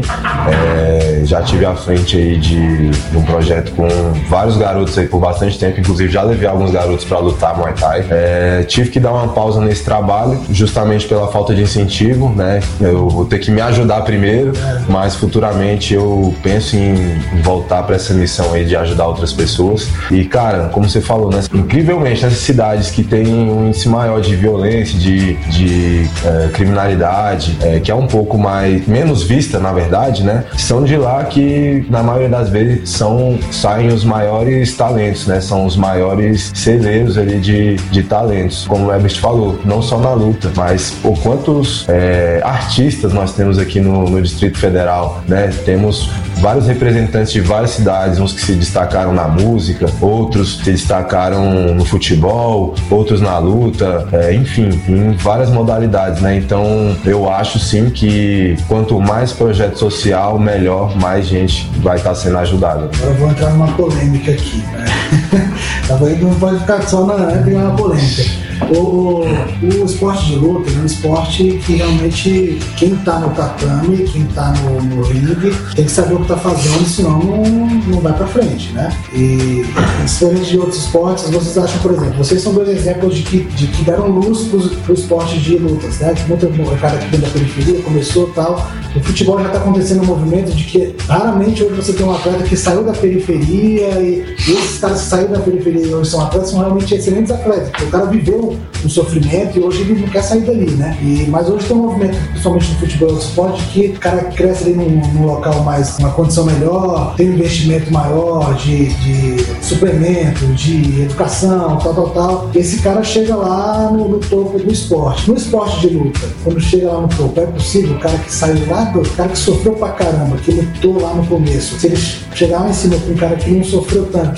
é, já tive à frente aí de, de um projeto com vários garotos aí por bastante tempo, inclusive já levei alguns garotos para lutar Muay Thai. É, tive que dar uma pausa nesse trabalho, justamente pela falta de incentivo, né? Eu vou ter que me ajudar primeiro, mas futuramente eu penso em voltar para essa missão aí de ajudar outras pessoas. E, cara, como você falou, né? Incrivelmente, nessas cidades que tem um índice maior de violência, de, de é, criminalidade, é, que é um pouco mais, menos vista, na verdade, né? São de lá que, na maioria das vezes, são, saem os maiores talentos, né? São os maiores celeiros ali de, de talentos. Como o Ebert falou, não só na luta, mas por quantos é, artistas nós temos aqui no, no Distrito Federal, né? Temos vários representantes de várias cidades, uns que se destacaram na música, outros se destacaram no futebol, outros na luta, é, enfim, em várias modalidades, né? Então eu acho sim que quanto mais projeto social, melhor, mais gente vai estar sendo ajudada. Agora eu vou entrar numa polêmica aqui, né? Tava indo, não pode ficar só na né, uma polêmica. O, o, o esporte de luta é um esporte que realmente quem tá no tatame, quem tá no, no ringue, tem que saber o que tá fazendo, senão não, não vai pra frente, né? E diferente de outros esportes, vocês acham, por exemplo, vocês são dois exemplos de que, de que deram luz pro, pro esporte de lutas, né? Que muita cara aqui dentro da periferia começou e tal. No futebol já tá acontecendo um movimento de que raramente hoje você tem um atleta que saiu da periferia e, e esses caras que saíram da periferia e hoje são atletas são realmente excelentes atletas, porque o cara viveu um sofrimento e hoje ele não quer sair dali, né? E, mas hoje tem um movimento, principalmente no futebol e no esporte, que o cara cresce ali num, num local mais, uma condição melhor, tem um investimento maior de, de suplemento, de educação, tal, tal, tal. E esse cara chega lá no, no topo do esporte. No esporte de luta, quando chega lá no topo, é possível o cara que saiu lá, do, o cara que sofreu pra caramba, que lutou lá no começo, se ele chegar lá em cima com um cara que não sofreu tanto, que foi sempre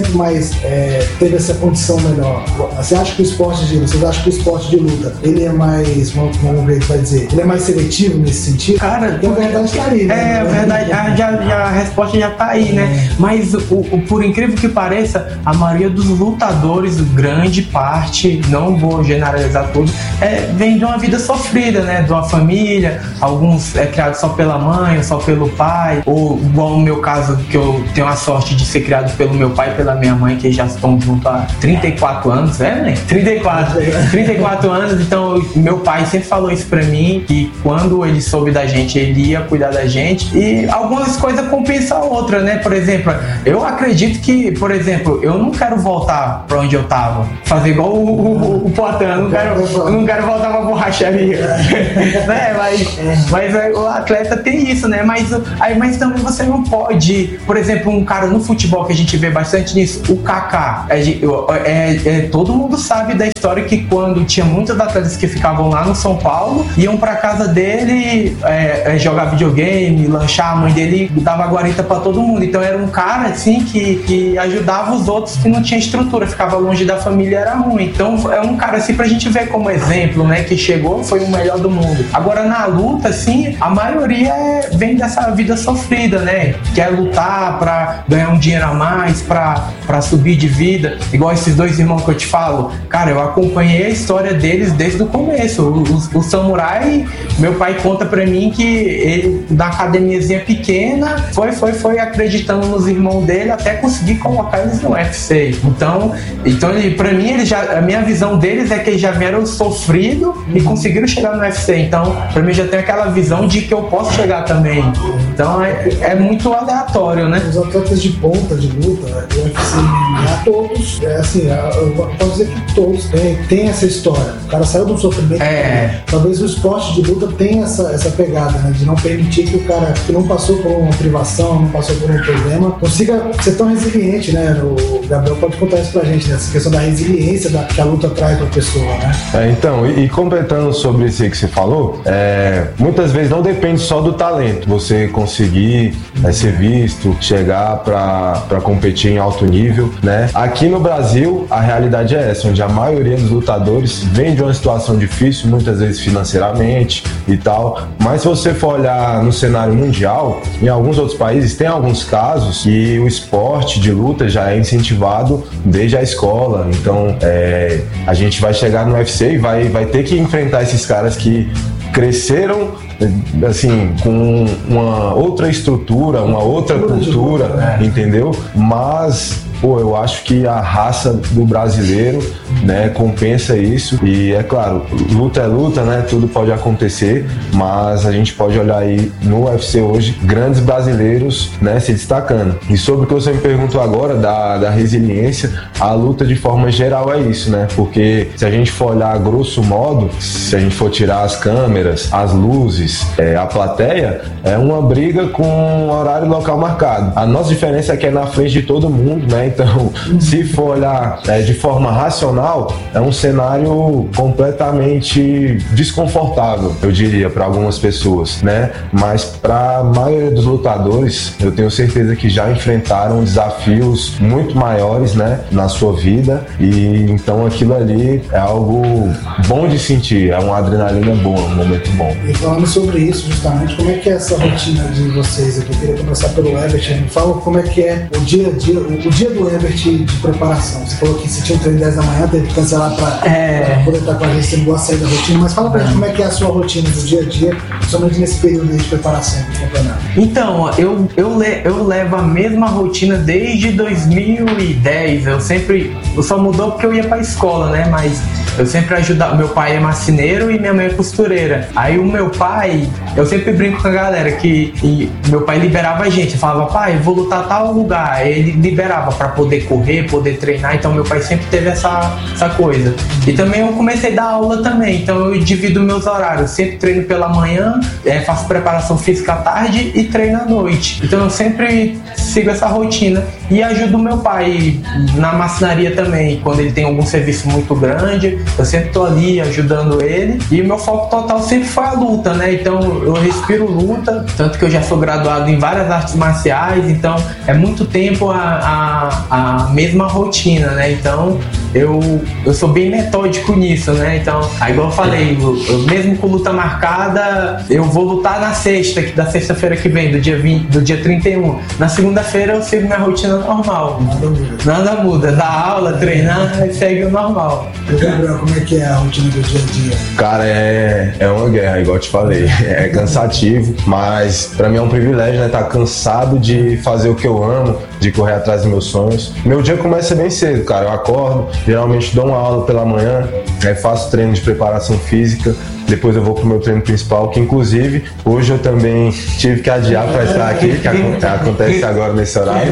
sempre mais é, teve essa condição melhor? Você acha que o esporte de você acha que o esporte de luta ele é mais, vamos, vamos ver o que vai dizer, ele é mais seletivo nesse sentido? Cara, porque a verdade está aí, né? É, a verdade, a, já, já, a resposta já tá aí, né? Mas o, o, por incrível que pareça, a maioria dos lutadores, grande parte, não vou generalizar tudo, é, vem de uma vida sofrida, né? De uma família, alguns é criado só pela mãe, só pelo pai, ou igual no meu caso, que eu tenho a sorte de ser criado pelo meu pai e pela minha mãe, que já estão juntos há trinta e quatro anos, é, né? trinta e quatro, trinta e quatro anos, então meu pai sempre falou isso pra mim, que quando ele soube da gente, ele ia cuidar da gente, e algumas coisas compensam a outra, né? Por exemplo, eu acredito que, por exemplo, eu não quero voltar pra onde eu tava, fazer igual o, o, o Poitin, eu não quero, eu não quero voltar pra borracharia, né? Mas, mas o atleta tem isso, né? Mas, aí, mas também você não pode, por exemplo, um cara no futebol que a gente vê bastante nisso, o Kaká, é, é, é, todo mundo sabe da história que quando tinha muitos atletas que ficavam lá no São Paulo, iam pra casa dele é, é, jogar videogame, lanchar, a mãe dele dava guarita pra todo mundo, então era um cara assim que, que ajudava os outros que não tinha estrutura, ficava longe da família, era ruim, então é um cara assim pra gente ver como exemplo, né, que chegou, foi o melhor do mundo. Agora na luta, assim, a maioria é, vem dessa vida sofrida, né, quer lutar pra ganhar um dinheiro a mais, pra, pra subir de vida, igual esses dois irmãos que eu te falo, cara, eu acompanhei a história deles desde o começo, o, o, o samurai, meu pai conta pra mim que ele, da academiazinha pequena, foi, foi, foi acreditando nos irmãos dele até conseguir colocar eles no U F C. Então, então ele, pra mim, ele já, a minha visão deles é que eles já vieram sofrido e conseguiram chegar no U F C. Então, pra mim, já tem aquela visão de que eu posso chegar também. Então, é, é muito aleatório, né? Os atletas de ponta de luta, o U F C, a todos, é assim, eu posso dizer que todos têm, têm essa história. O cara saiu do sofrimento. É. Talvez o esporte de luta tenha essa, essa pegada, né? De não permitir que o cara que não passou por uma privação, não passou por um problema, consiga ser tão resiliente, né? O Gabriel pode contar isso pra gente, né? Essa questão da resiliência da, que a luta traz pra pessoa, né? É, então, e, e completando sobre isso aí que você falou, é, muitas vezes não depende só do talento, você conseguir é, ser visto, chegar pra, pra competir em alto nível, né? Aqui no Brasil, a realidade é essa, onde a maioria dos lutadores vem de uma situação difícil, muitas vezes financeiramente e tal, mas se você for olhar no cenário mundial, em alguns outros países tem alguns casos que o esporte de luta já é incentivado desde a escola, então é, a gente vai chegar no U F C e vai, vai ter que enfrentar esses caras que cresceram assim com uma outra estrutura, uma outra cultura, entendeu? Mas pô, eu acho que a raça do brasileiro, né, compensa isso. E é claro, luta é luta, né? Tudo pode acontecer, mas a gente pode olhar aí no U F C hoje grandes brasileiros, né, se destacando. E sobre o que você me perguntou agora da, da resiliência, a luta de forma geral é isso, né? Porque se a gente for olhar a grosso modo, se a gente for tirar as câmeras, as luzes, é, a plateia, é uma briga com horário local marcado. A nossa diferença é que é na frente de todo mundo, né? Então, se for olhar é, de forma racional, é um cenário completamente desconfortável, eu diria, para algumas pessoas, né? Mas para a maioria dos lutadores, eu tenho certeza que já enfrentaram desafios muito maiores, né, na sua vida, e então aquilo ali é algo bom de sentir, é uma adrenalina boa, um momento bom. E falando sobre isso, justamente, como é que é essa rotina de vocês aqui? Eu queria começar pelo Herbert, me fala como é que é o dia a dia, o dia do Herbert de preparação. Você falou que se tinha um treino dez da manhã, teve que cancelar para é... poder estar com a gente, você não gosta de sair da rotina, mas fala pra gente como é que é a sua rotina do dia a dia, principalmente nesse período de preparação do campeonato. Então, eu, eu, le, eu levo a mesma rotina desde dois mil e dez, eu sempre, eu só mudou porque eu ia pra escola, né, mas eu sempre ajudava, meu pai é marceneiro e minha mãe é costureira. Aí o meu pai, eu sempre brinco com a galera que e, meu pai liberava a gente, falava, pai, vou lutar tal lugar, ele liberava pra poder correr, poder treinar, então meu pai sempre teve essa, essa coisa. E também eu comecei a dar aula também, então eu divido meus horários. Sempre treino pela manhã, é, faço preparação física à tarde e treino à noite. Então eu sempre sigo essa rotina e ajudo meu pai na marcenaria também. Quando ele tem algum serviço muito grande, eu sempre tô ali ajudando ele. E o meu foco total sempre foi a luta, né? Então eu respiro luta, tanto que eu já sou graduado em várias artes marciais, então é muito tempo a, a, a mesma rotina, né? Então eu, eu sou bem metódico nisso, né? Então, aí igual eu falei, eu, eu, mesmo com luta marcada, eu vou lutar na sexta, que da sexta-feira que vem, do dia vinte, do dia trinta e um. Na segunda-feira eu sigo minha rotina normal. Nada muda. Nada muda. Dá aula, treinar, segue o normal. E Gabriel, como é que é a rotina do dia a dia? Cara, é, é uma guerra, igual eu te falei. É cansativo, mas pra mim é um privilégio, né? Estar cansado de fazer o que eu amo, de correr atrás dos meus sonhos. Meu dia começa bem cedo, cara. Eu acordo, geralmente dou uma aula pela manhã, aí faço treino de preparação física, depois eu vou pro meu treino principal, que inclusive hoje eu também tive que adiar para estar aqui, que acontece agora nesse horário.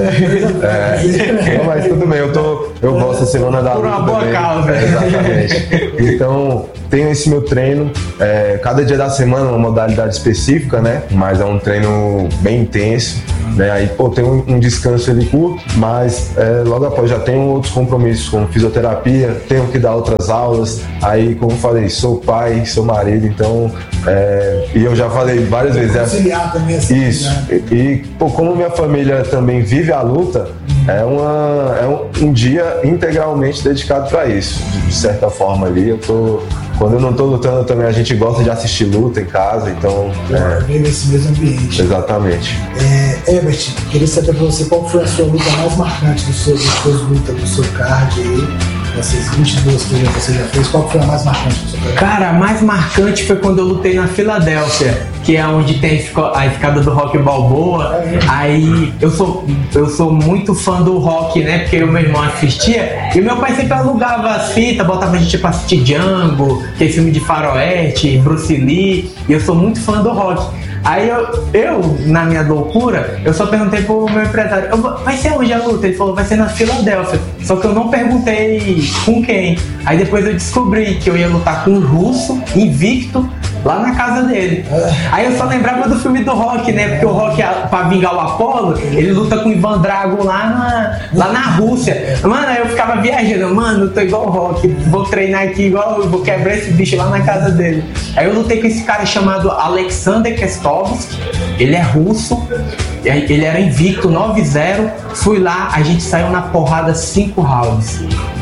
É, é, mas tudo bem, eu, tô, eu gosto da semana da luta. Por uma boa causa. É, exatamente. Então, tenho esse meu treino, é, cada dia da semana uma modalidade específica, né? Mas é um treino bem intenso, né? Aí, pô, tem um, um descanso ali curto, mas é, logo após já tenho outros compromissos, como fisioterapia, tenho que dar outras aulas. Aí, como falei, sou pai, sou marido, então, é, e eu já falei várias vezes. Conciliar também essa isso. E, e, pô, como minha família também vive a luta, é, uma, é um, um dia integralmente dedicado para isso. De, de certa forma ali, eu tô. Quando eu não tô lutando também, a gente gosta de assistir luta em casa, então... É, vem nesse mesmo ambiente. Exatamente. É, Herbert, queria saber pra você qual foi a sua luta mais marcante do seu, das suas lutas, do seu card aí, dessas vinte e duas que você já fez, qual foi a mais marcante do seu card? Cara, a mais marcante foi quando eu lutei na Filadélfia, que é onde tem a escada do Rock Balboa. É. Aí eu sou, eu sou muito fã do rock, né? Porque o meu irmão assistia e meu pai sempre alugava as fitas, botava a gente pra assistir Django, que é filme de faroeste, Bruce Lee, e eu sou muito fã do rock. Aí eu, eu, na minha loucura, eu só perguntei pro meu empresário, vai ser onde a luta? Ele falou, vai ser na Filadélfia. Só que eu não perguntei com quem. Aí depois eu descobri que eu ia lutar com um russo, invicto, lá na casa dele. Aí eu só lembrava do filme do Rock, né? Porque o Rock, pra vingar o Apollo, ele luta com o Ivan Drago lá na, lá na Rússia. Mano, aí eu ficava viajando, mano, eu tô igual o Rock, vou treinar aqui igual, vou quebrar esse bicho lá na casa dele. Aí eu lutei com esse cara chamado Alexander Kestovsky, ele é russo, ele era invicto, nove zero, fui lá, a gente saiu na porrada cinco rounds.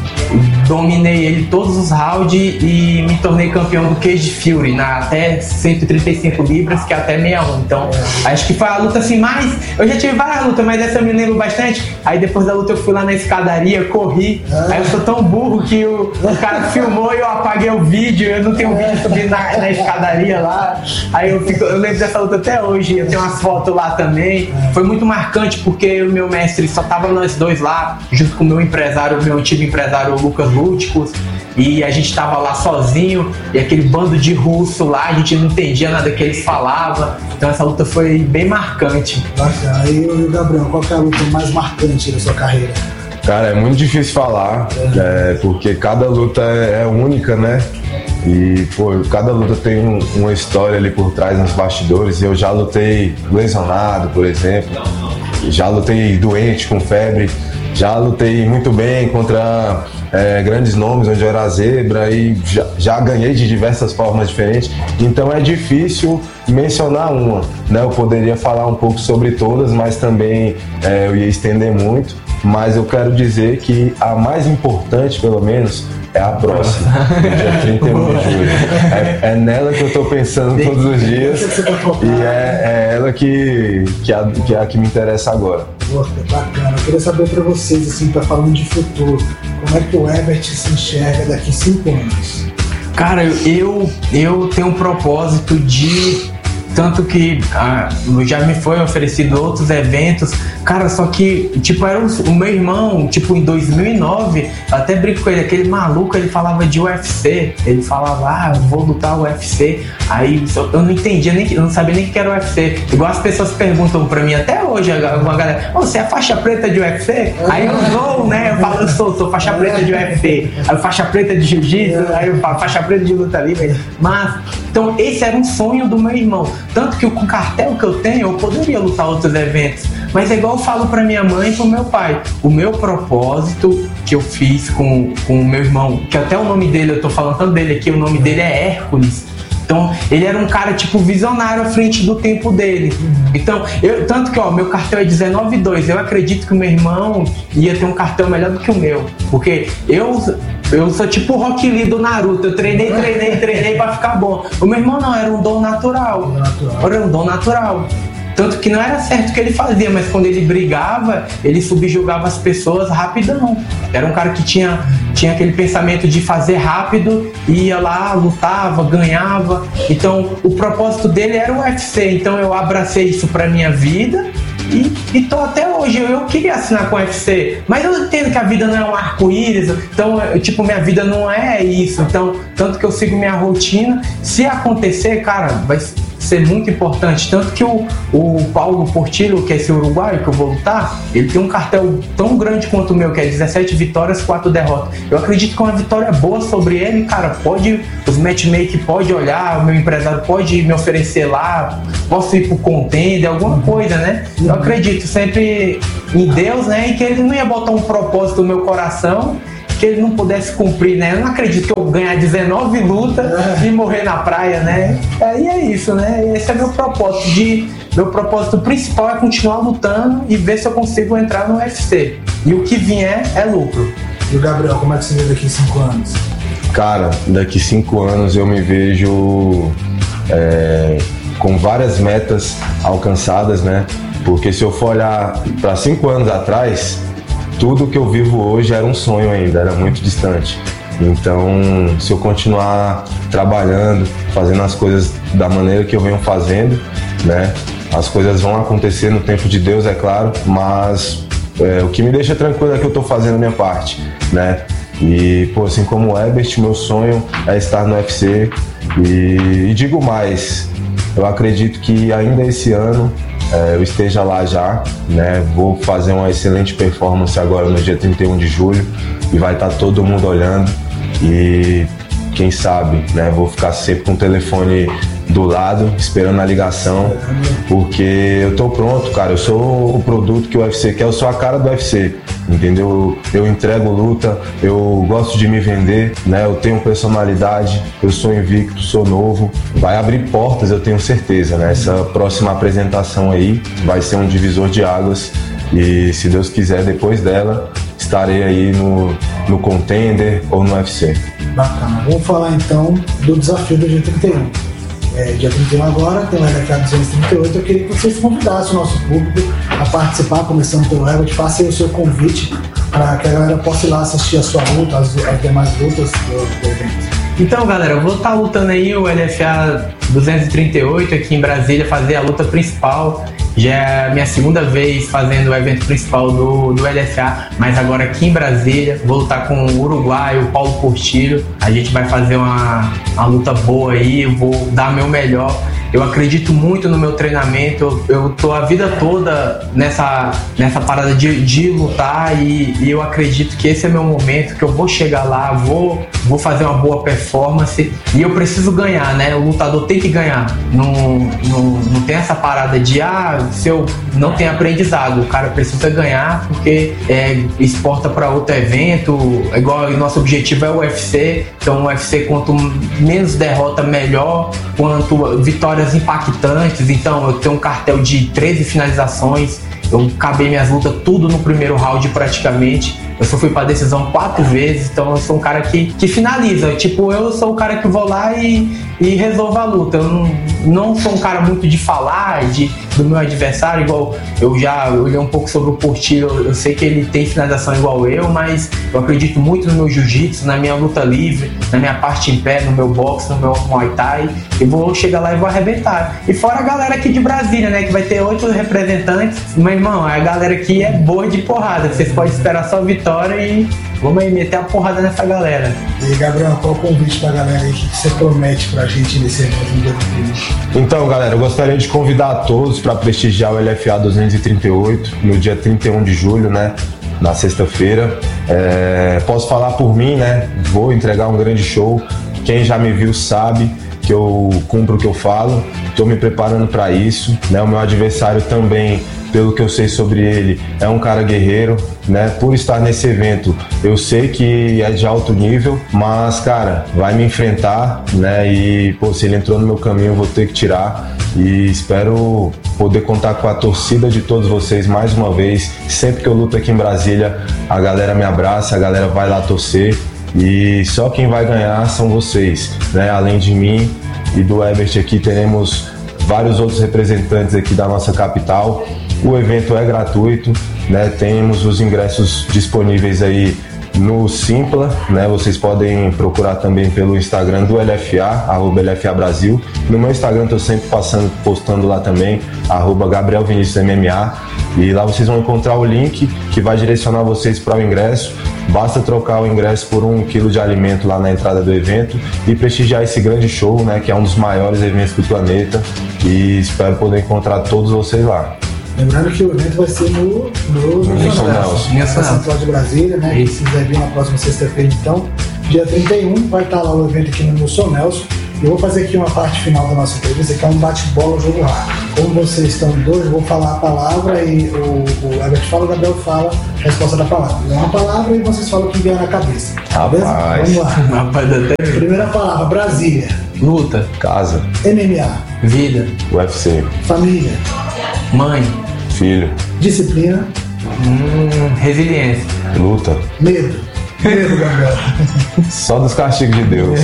Dominei ele todos os rounds e me tornei campeão do Cage Fury na até cento e trinta e cinco libras, que é até sessenta e um. Então, acho que foi a luta assim mais... Eu já tive várias lutas, mas essa eu me lembro bastante. Aí depois da luta eu fui lá na escadaria, corri. Aí eu sou tão burro que o, o cara filmou e eu apaguei o vídeo. Eu não tenho um vídeo subindo na, na escadaria lá. Aí eu, fico, eu lembro dessa luta até hoje. Eu tenho umas fotos lá também. Foi muito marcante porque o meu mestre só tava nós dois lá, junto com o meu empresário, o meu antigo empresário, o Lucas Lúticos, e a gente tava lá sozinho, e aquele bando de russo lá, a gente não entendia nada que eles falavam, então essa luta foi bem marcante. Bacana. E o Gabriel, qual que é a luta mais marcante da sua carreira? Cara, é muito difícil falar, é. É, porque cada luta é, é única, né? E, pô, cada luta tem um, uma história ali por trás nos bastidores, e eu já lutei lesionado, por exemplo, já lutei doente, com febre, já lutei muito bem contra é, grandes nomes, onde eu era zebra, e já, já ganhei de diversas formas diferentes. Então é difícil mencionar uma, né? Eu poderia falar um pouco sobre todas, mas também é, eu ia estender muito. Mas eu quero dizer que a mais importante, pelo menos, é a próxima, no dia trinta e um de julho. É, é nela que eu tô pensando todos os dias, e é, é ela que, que, é, que é a que me interessa agora. Pô, bacana. Eu queria saber pra vocês, assim, tá falando de futuro, como é que o Herbert se enxerga daqui cinco anos? Cara, eu, eu tenho um propósito de tanto que ah, já me foi oferecido outros eventos, cara, só que, tipo, era o, o meu irmão, tipo, em dois mil e nove, eu até brinco com ele, aquele maluco, ele falava de U F C, ele falava, ah, eu vou lutar U F C, aí eu não entendia, nem, eu não sabia nem o que era U F C, igual as pessoas perguntam pra mim, até hoje, uma galera, oh, você é faixa preta de U F C? Aí eu sou, né, eu falo, eu sou, sou faixa preta de U F C, aí eu faixa preta de jiu-jitsu, aí eu falo, faixa preta de luta livre, mas, então, esse era um sonho do meu irmão, tanto que com o cartel que eu tenho, eu poderia lutar outros eventos, mas é igual eu falo pra minha mãe e pro meu pai, o meu propósito que eu fiz com, com o meu irmão, que até o nome dele, eu tô falando tanto dele aqui, o nome dele é Hércules. Então, ele era um cara, tipo, visionário à frente do tempo dele. Então, eu, tanto que, ó, meu cartel é dezenove dois. Eu acredito que o meu irmão ia ter um cartel melhor do que o meu. Porque eu, eu sou tipo o Rock Lee do Naruto. Eu treinei, treinei, treinei pra ficar bom. O meu irmão não, era um dom natural. Era um dom natural. Tanto que não era certo o que ele fazia, mas quando ele brigava, ele subjugava as pessoas rapidão. Era um cara que tinha, tinha aquele pensamento de fazer rápido, ia lá, lutava, ganhava. Então, o propósito dele era o U F C. Então, eu abracei isso pra minha vida e, e tô até hoje. Eu, eu queria assinar com o U F C, mas eu entendo que a vida não é um arco-íris. Então, eu, tipo, minha vida não é isso. Então, tanto que eu sigo minha rotina. Se acontecer, cara, vai ser muito importante, tanto que o, o Paulo Portillo, que é esse uruguaio que eu vou lutar, ele tem um cartel tão grande quanto o meu, que é dezessete vitórias, quatro derrotas. Eu acredito que uma vitória boa sobre ele, cara, pode, os matchmaker pode olhar, o meu empresário pode me oferecer lá, posso ir pro contender, alguma coisa, né? Eu acredito sempre em Deus, né, e que ele não ia botar um propósito no meu coração que ele não pudesse cumprir, né? Eu não acredito que eu ganhar dezenove lutas e morrer na praia, né? Aí é isso, né? Esse é meu propósito. De, meu propósito principal é continuar lutando e ver se eu consigo entrar no U F C. E o que vier é lucro. E o Gabriel, como é que você vê daqui cinco anos? Cara, daqui cinco anos eu me vejo é, com várias metas alcançadas, né? Porque se eu for olhar para cinco anos atrás, tudo que eu vivo hoje era um sonho ainda, era muito distante. Então, se eu continuar trabalhando, fazendo as coisas da maneira que eu venho fazendo, né, as coisas vão acontecer no tempo de Deus, é claro, mas é, o que me deixa tranquilo é que eu estou fazendo a minha parte, né? E, pô, assim como o Ebert, meu sonho é estar no U F C. E, e digo mais, eu acredito que ainda esse ano É, eu esteja lá já, né? Vou fazer uma excelente performance agora no dia trinta e um de julho e vai estar todo mundo olhando e quem sabe, né? Vou ficar sempre com o telefone do lado, esperando a ligação, porque eu tô pronto, cara. Eu sou o produto que o U F C quer, eu sou a cara do U F C, entendeu? Eu entrego luta, eu gosto de me vender, né? Eu tenho personalidade, eu sou invicto, sou novo. Vai abrir portas, eu tenho certeza, né? Essa próxima apresentação aí vai ser um divisor de águas e, se Deus quiser, depois dela, estarei aí no, no Contender ou no U F C. Bacana. Vamos falar então do desafio do dia trinta e um. É, dia trinta e um agora, tem o L F A duzentos e trinta e oito. Eu queria que vocês convidassem o nosso público a participar, começando pelo Herbert. Faça aí o seu convite para que a galera possa ir lá assistir a sua luta, as, as demais lutas do, do evento. Então, galera, eu vou estar lutando aí o L F A duzentos e trinta e oito aqui em Brasília, fazer a luta principal. Já é a minha segunda vez fazendo o evento principal do, do L F A, mas agora aqui em Brasília. Vou lutar com o uruguaio, o Paulo Portillo. A gente vai fazer uma, uma luta boa aí, eu vou dar meu melhor. Eu acredito muito no meu treinamento, eu, eu tô a vida toda nessa, nessa parada de, de lutar e, e eu acredito que esse é meu momento, que eu vou chegar lá, vou, vou fazer uma boa performance e eu preciso ganhar, né? O lutador tem que ganhar. Não, não, não tem essa parada de, ah, se eu não tenho aprendizado, o cara precisa ganhar porque é, exporta para outro evento, igual o nosso objetivo é o U F C, então o U F C quanto menos derrota melhor, quanto vitórias impactantes. Então eu tenho um cartel de treze finalizações, eu acabei minhas lutas tudo no primeiro round praticamente. Eu só fui pra decisão quatro vezes, então eu sou um cara que, que finaliza. Tipo, eu sou o cara que vou lá e, e resolvo a luta. Eu não, não sou um cara muito de falar, de, do meu adversário, igual eu já olhei um pouco sobre o Portilho, eu, eu sei que ele tem finalização igual eu, mas eu acredito muito no meu jiu-jitsu, na minha luta livre, na minha parte em pé, no meu boxe, no meu Muay Thai. Eu vou chegar lá e vou arrebentar. E fora a galera aqui de Brasília, né, que vai ter oito representantes. Meu irmão, a galera aqui é boa de porrada, vocês podem esperar só vitória e vamos aí meter a porrada nessa galera. E Gabriel, qual o convite pra galera aí? O que você promete pra gente nesse evento no dia trinta? Então, galera, eu gostaria de convidar a todos para prestigiar o L F A duzentos e trinta e oito no dia trinta e um de julho, né? Na sexta-feira. É, posso falar por mim, né? Vou entregar um grande show. Quem já me viu sabe que eu cumpro o que eu falo. Estou me preparando para isso, né? O meu adversário também, pelo que eu sei sobre ele, é um cara guerreiro, né? Por estar nesse evento, eu sei que é de alto nível, mas, cara, vai me enfrentar, né? E, pô, se ele entrou no meu caminho, eu vou ter que tirar. E espero poder contar com a torcida de todos vocês mais uma vez. Sempre que eu luto aqui em Brasília, a galera me abraça, a galera vai lá torcer. E só quem vai ganhar são vocês, né? Além de mim e do Herbert aqui, teremos vários outros representantes aqui da nossa capital. O evento é gratuito, né? Temos os ingressos disponíveis aí no Simpla, né? Vocês podem procurar também pelo Instagram do L F A, arroba L F A Brasil. No meu Instagram estou sempre passando, postando lá também, arroba Gabriel Vinícius M M A. E lá vocês vão encontrar o link que vai direcionar vocês para o ingresso. Basta trocar o ingresso por um quilo de alimento lá na entrada do evento e prestigiar esse grande show, né? Que é um dos maiores eventos do planeta. E espero poder encontrar todos vocês lá. Lembrando que o evento vai ser no no, no Nilson Nelson, na Central de Brasília, né? Que se quiser vir na próxima sexta-feira, então, dia trinta e um, vai estar lá o evento aqui no Nilson Nelson. Eu vou fazer aqui uma parte final da nossa entrevista, que é um bate-bola, jogo rápido. Como vocês estão dois, eu vou falar a palavra e o, o Herbert fala, o Gabriel fala a resposta da palavra. É uma palavra e vocês falam o que vier na cabeça. Rapaz. Beleza? Vamos lá. Rapaz, até... Primeira palavra, Brasília. Luta. Casa. M M A. Vida. U F C. Família. Mãe. Filho. Disciplina. Hum, resiliência. Luta. Medo. Medo, Gabriel. Só dos castigos de Deus.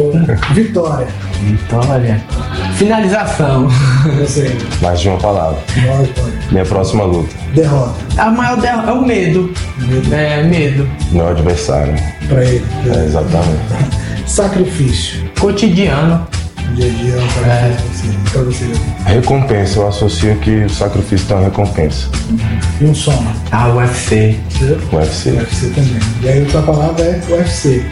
É, vitória. Vitória. Finalização. Você. Mais de uma palavra. Minha próxima luta. Derrota. A maior derrota é o medo. Medo. É, medo. Meu adversário. Pra ele. É, exatamente. Sacrifício. Cotidiano. Dia a dia, É. pra você. Recompensa. Eu associo que o sacrifício tem uma recompensa. E um sono. Ah, U F C. U F C. U F C também. E aí outra palavra é U F C.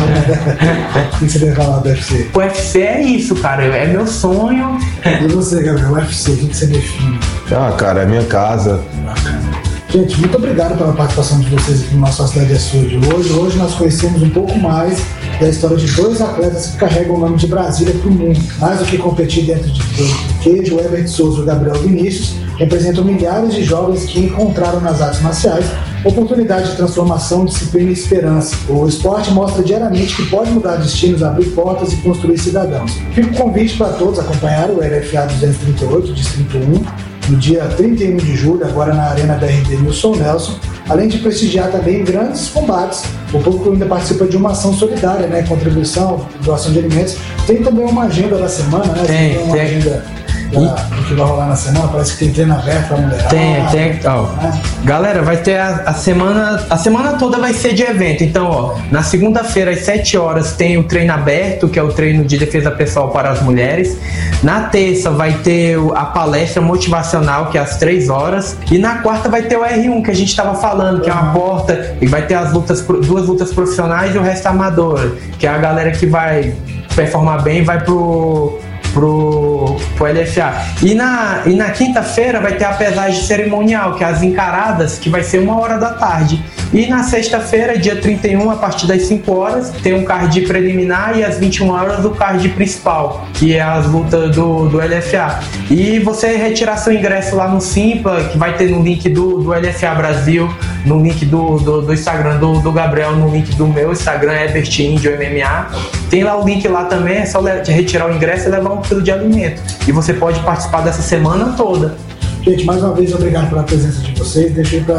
O que você deve falar do U F C? O U F C é isso, cara. É meu sonho. E você, Gabriel, U F C, o que você define? Ah, cara, é minha casa. Gente, muito obrigado pela participação de vocês aqui no nosso A Cidade é Sua de hoje. Hoje nós conhecemos um pouco mais da história de dois atletas que carregam o nome de Brasília para o mundo. Mais do que competir dentro de queijo, o Herbert Souza e o Gabriel Vinícius representam milhares de jovens que encontraram nas artes marciais oportunidade de transformação, disciplina e esperança. O esporte mostra diariamente que pode mudar destinos, abrir portas e construir cidadãos. Fica o convite para todos acompanharem o L F A duzentos e trinta e oito, Distrito um, no dia trinta e um de julho, agora na Arena B R D Nilson Nelson, além de prestigiar também grandes combates. O público ainda participa de uma ação solidária, né? Contribuição, doação de alimentos. Tem também uma agenda da semana, né? Tem, tem uma tem. agenda da, do que vai rolar na semana. Parece que tem treino aberto pra mulher. Tem, tem. Ó, galera, vai ter a, a semana. A semana toda vai ser de evento. Então, ó, na segunda-feira, às sete horas, tem o treino aberto, que é o treino de defesa pessoal para as mulheres. Na terça vai ter a palestra motivacional, que é às três horas. E na quarta vai ter o R um, que a gente estava falando, que é uma porta, e vai ter as lutas, duas lutas profissionais e o resto amador, que é a galera que vai performar bem e vai pro. Pro, pro L F A. E na, e na quinta-feira vai ter a pesagem cerimonial, que é as encaradas, que vai ser uma hora da tarde. E na sexta-feira, dia trinta e um, a partir das cinco horas, tem um card preliminar e às vinte e uma horas o card principal, que é as lutas do, do L F A. E você retirar seu ingresso lá no Simpla, que vai ter no link do, do L F A Brasil, no link do, do, do Instagram do, do Gabriel, no link do meu Instagram, Herbert Índio M M A. Tem lá o link lá também, é só retirar o ingresso e levar um quilo de alimento. E você pode participar dessa semana toda. Gente, mais uma vez, obrigado pela presença de vocês. Deixei para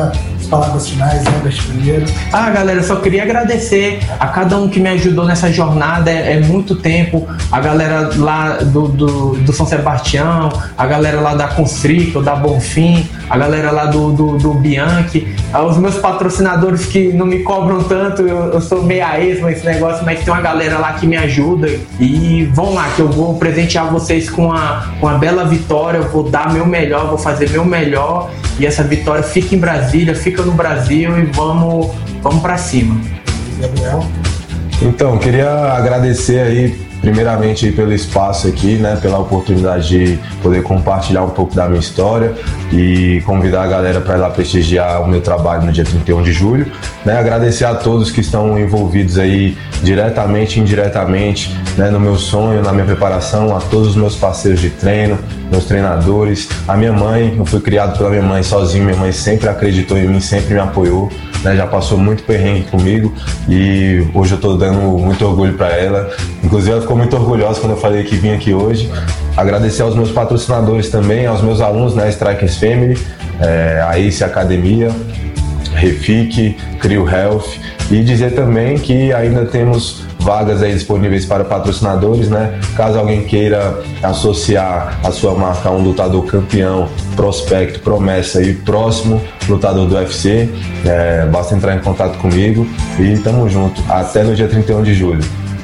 palavras finais, né, Bert, primeiro. Ah, galera, eu só queria agradecer a cada um que me ajudou nessa jornada, é, é muito tempo, a galera lá do, do, do São Sebastião, a galera lá da Constrictor, da Bonfim, a galera lá do, do, do Bianchi, os meus patrocinadores que não me cobram tanto, eu, eu sou meio a esmo esse negócio, mas tem uma galera lá que me ajuda, e vão lá que eu vou presentear vocês com uma, com uma bela vitória, eu vou dar meu melhor, vou fazer meu melhor, e essa vitória fica em Brasília, fica no Brasil, e vamos, vamos pra cima. Gabriel? Então, queria agradecer aí primeiramente aí pelo espaço aqui, né, pela oportunidade de poder compartilhar um pouco da minha história e convidar a galera para ir lá prestigiar o meu trabalho no dia trinta e um de julho, né, agradecer a todos que estão envolvidos aí diretamente e indiretamente, né, no meu sonho, na minha preparação, a todos os meus parceiros de treino, meus treinadores, a minha mãe, eu fui criado pela minha mãe sozinho, minha mãe sempre acreditou em mim, sempre me apoiou, né, já passou muito perrengue comigo e hoje eu tô dando muito orgulho para ela, inclusive ela ficou muito orgulhosa quando eu falei que vim aqui hoje. Agradecer aos meus patrocinadores também, aos meus alunos, né, Strikers Family, é, a Ace Academia, Refic, Crio Health, e dizer também que ainda temos vagas aí disponíveis para patrocinadores, né? Caso alguém queira associar a sua marca a um lutador campeão, prospecto, promessa e próximo lutador do U F C, é, basta entrar em contato comigo e tamo junto. Até no dia trinta e um de julho.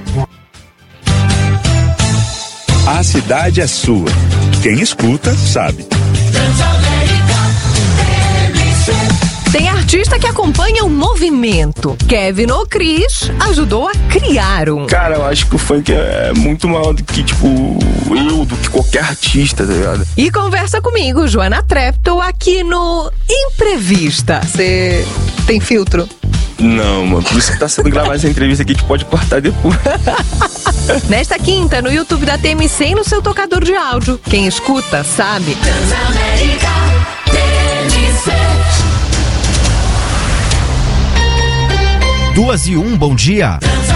A cidade é sua. Quem escuta, sabe. Tem artista que acompanha o movimento. Kevin O'Cris ajudou a criar um. Cara, eu acho que o funk é muito maior do que, tipo, eu, do que qualquer artista, tá ligado? E conversa comigo, Joana Treptow, aqui no Imprevista. Você tem filtro? Não, mano, por isso que tá sendo gravada essa entrevista aqui, que pode cortar depois. Nesta quinta, no YouTube da T M C e no seu tocador de áudio. Quem escuta, sabe. Transamérica, T M C. Duas e um, bom dia.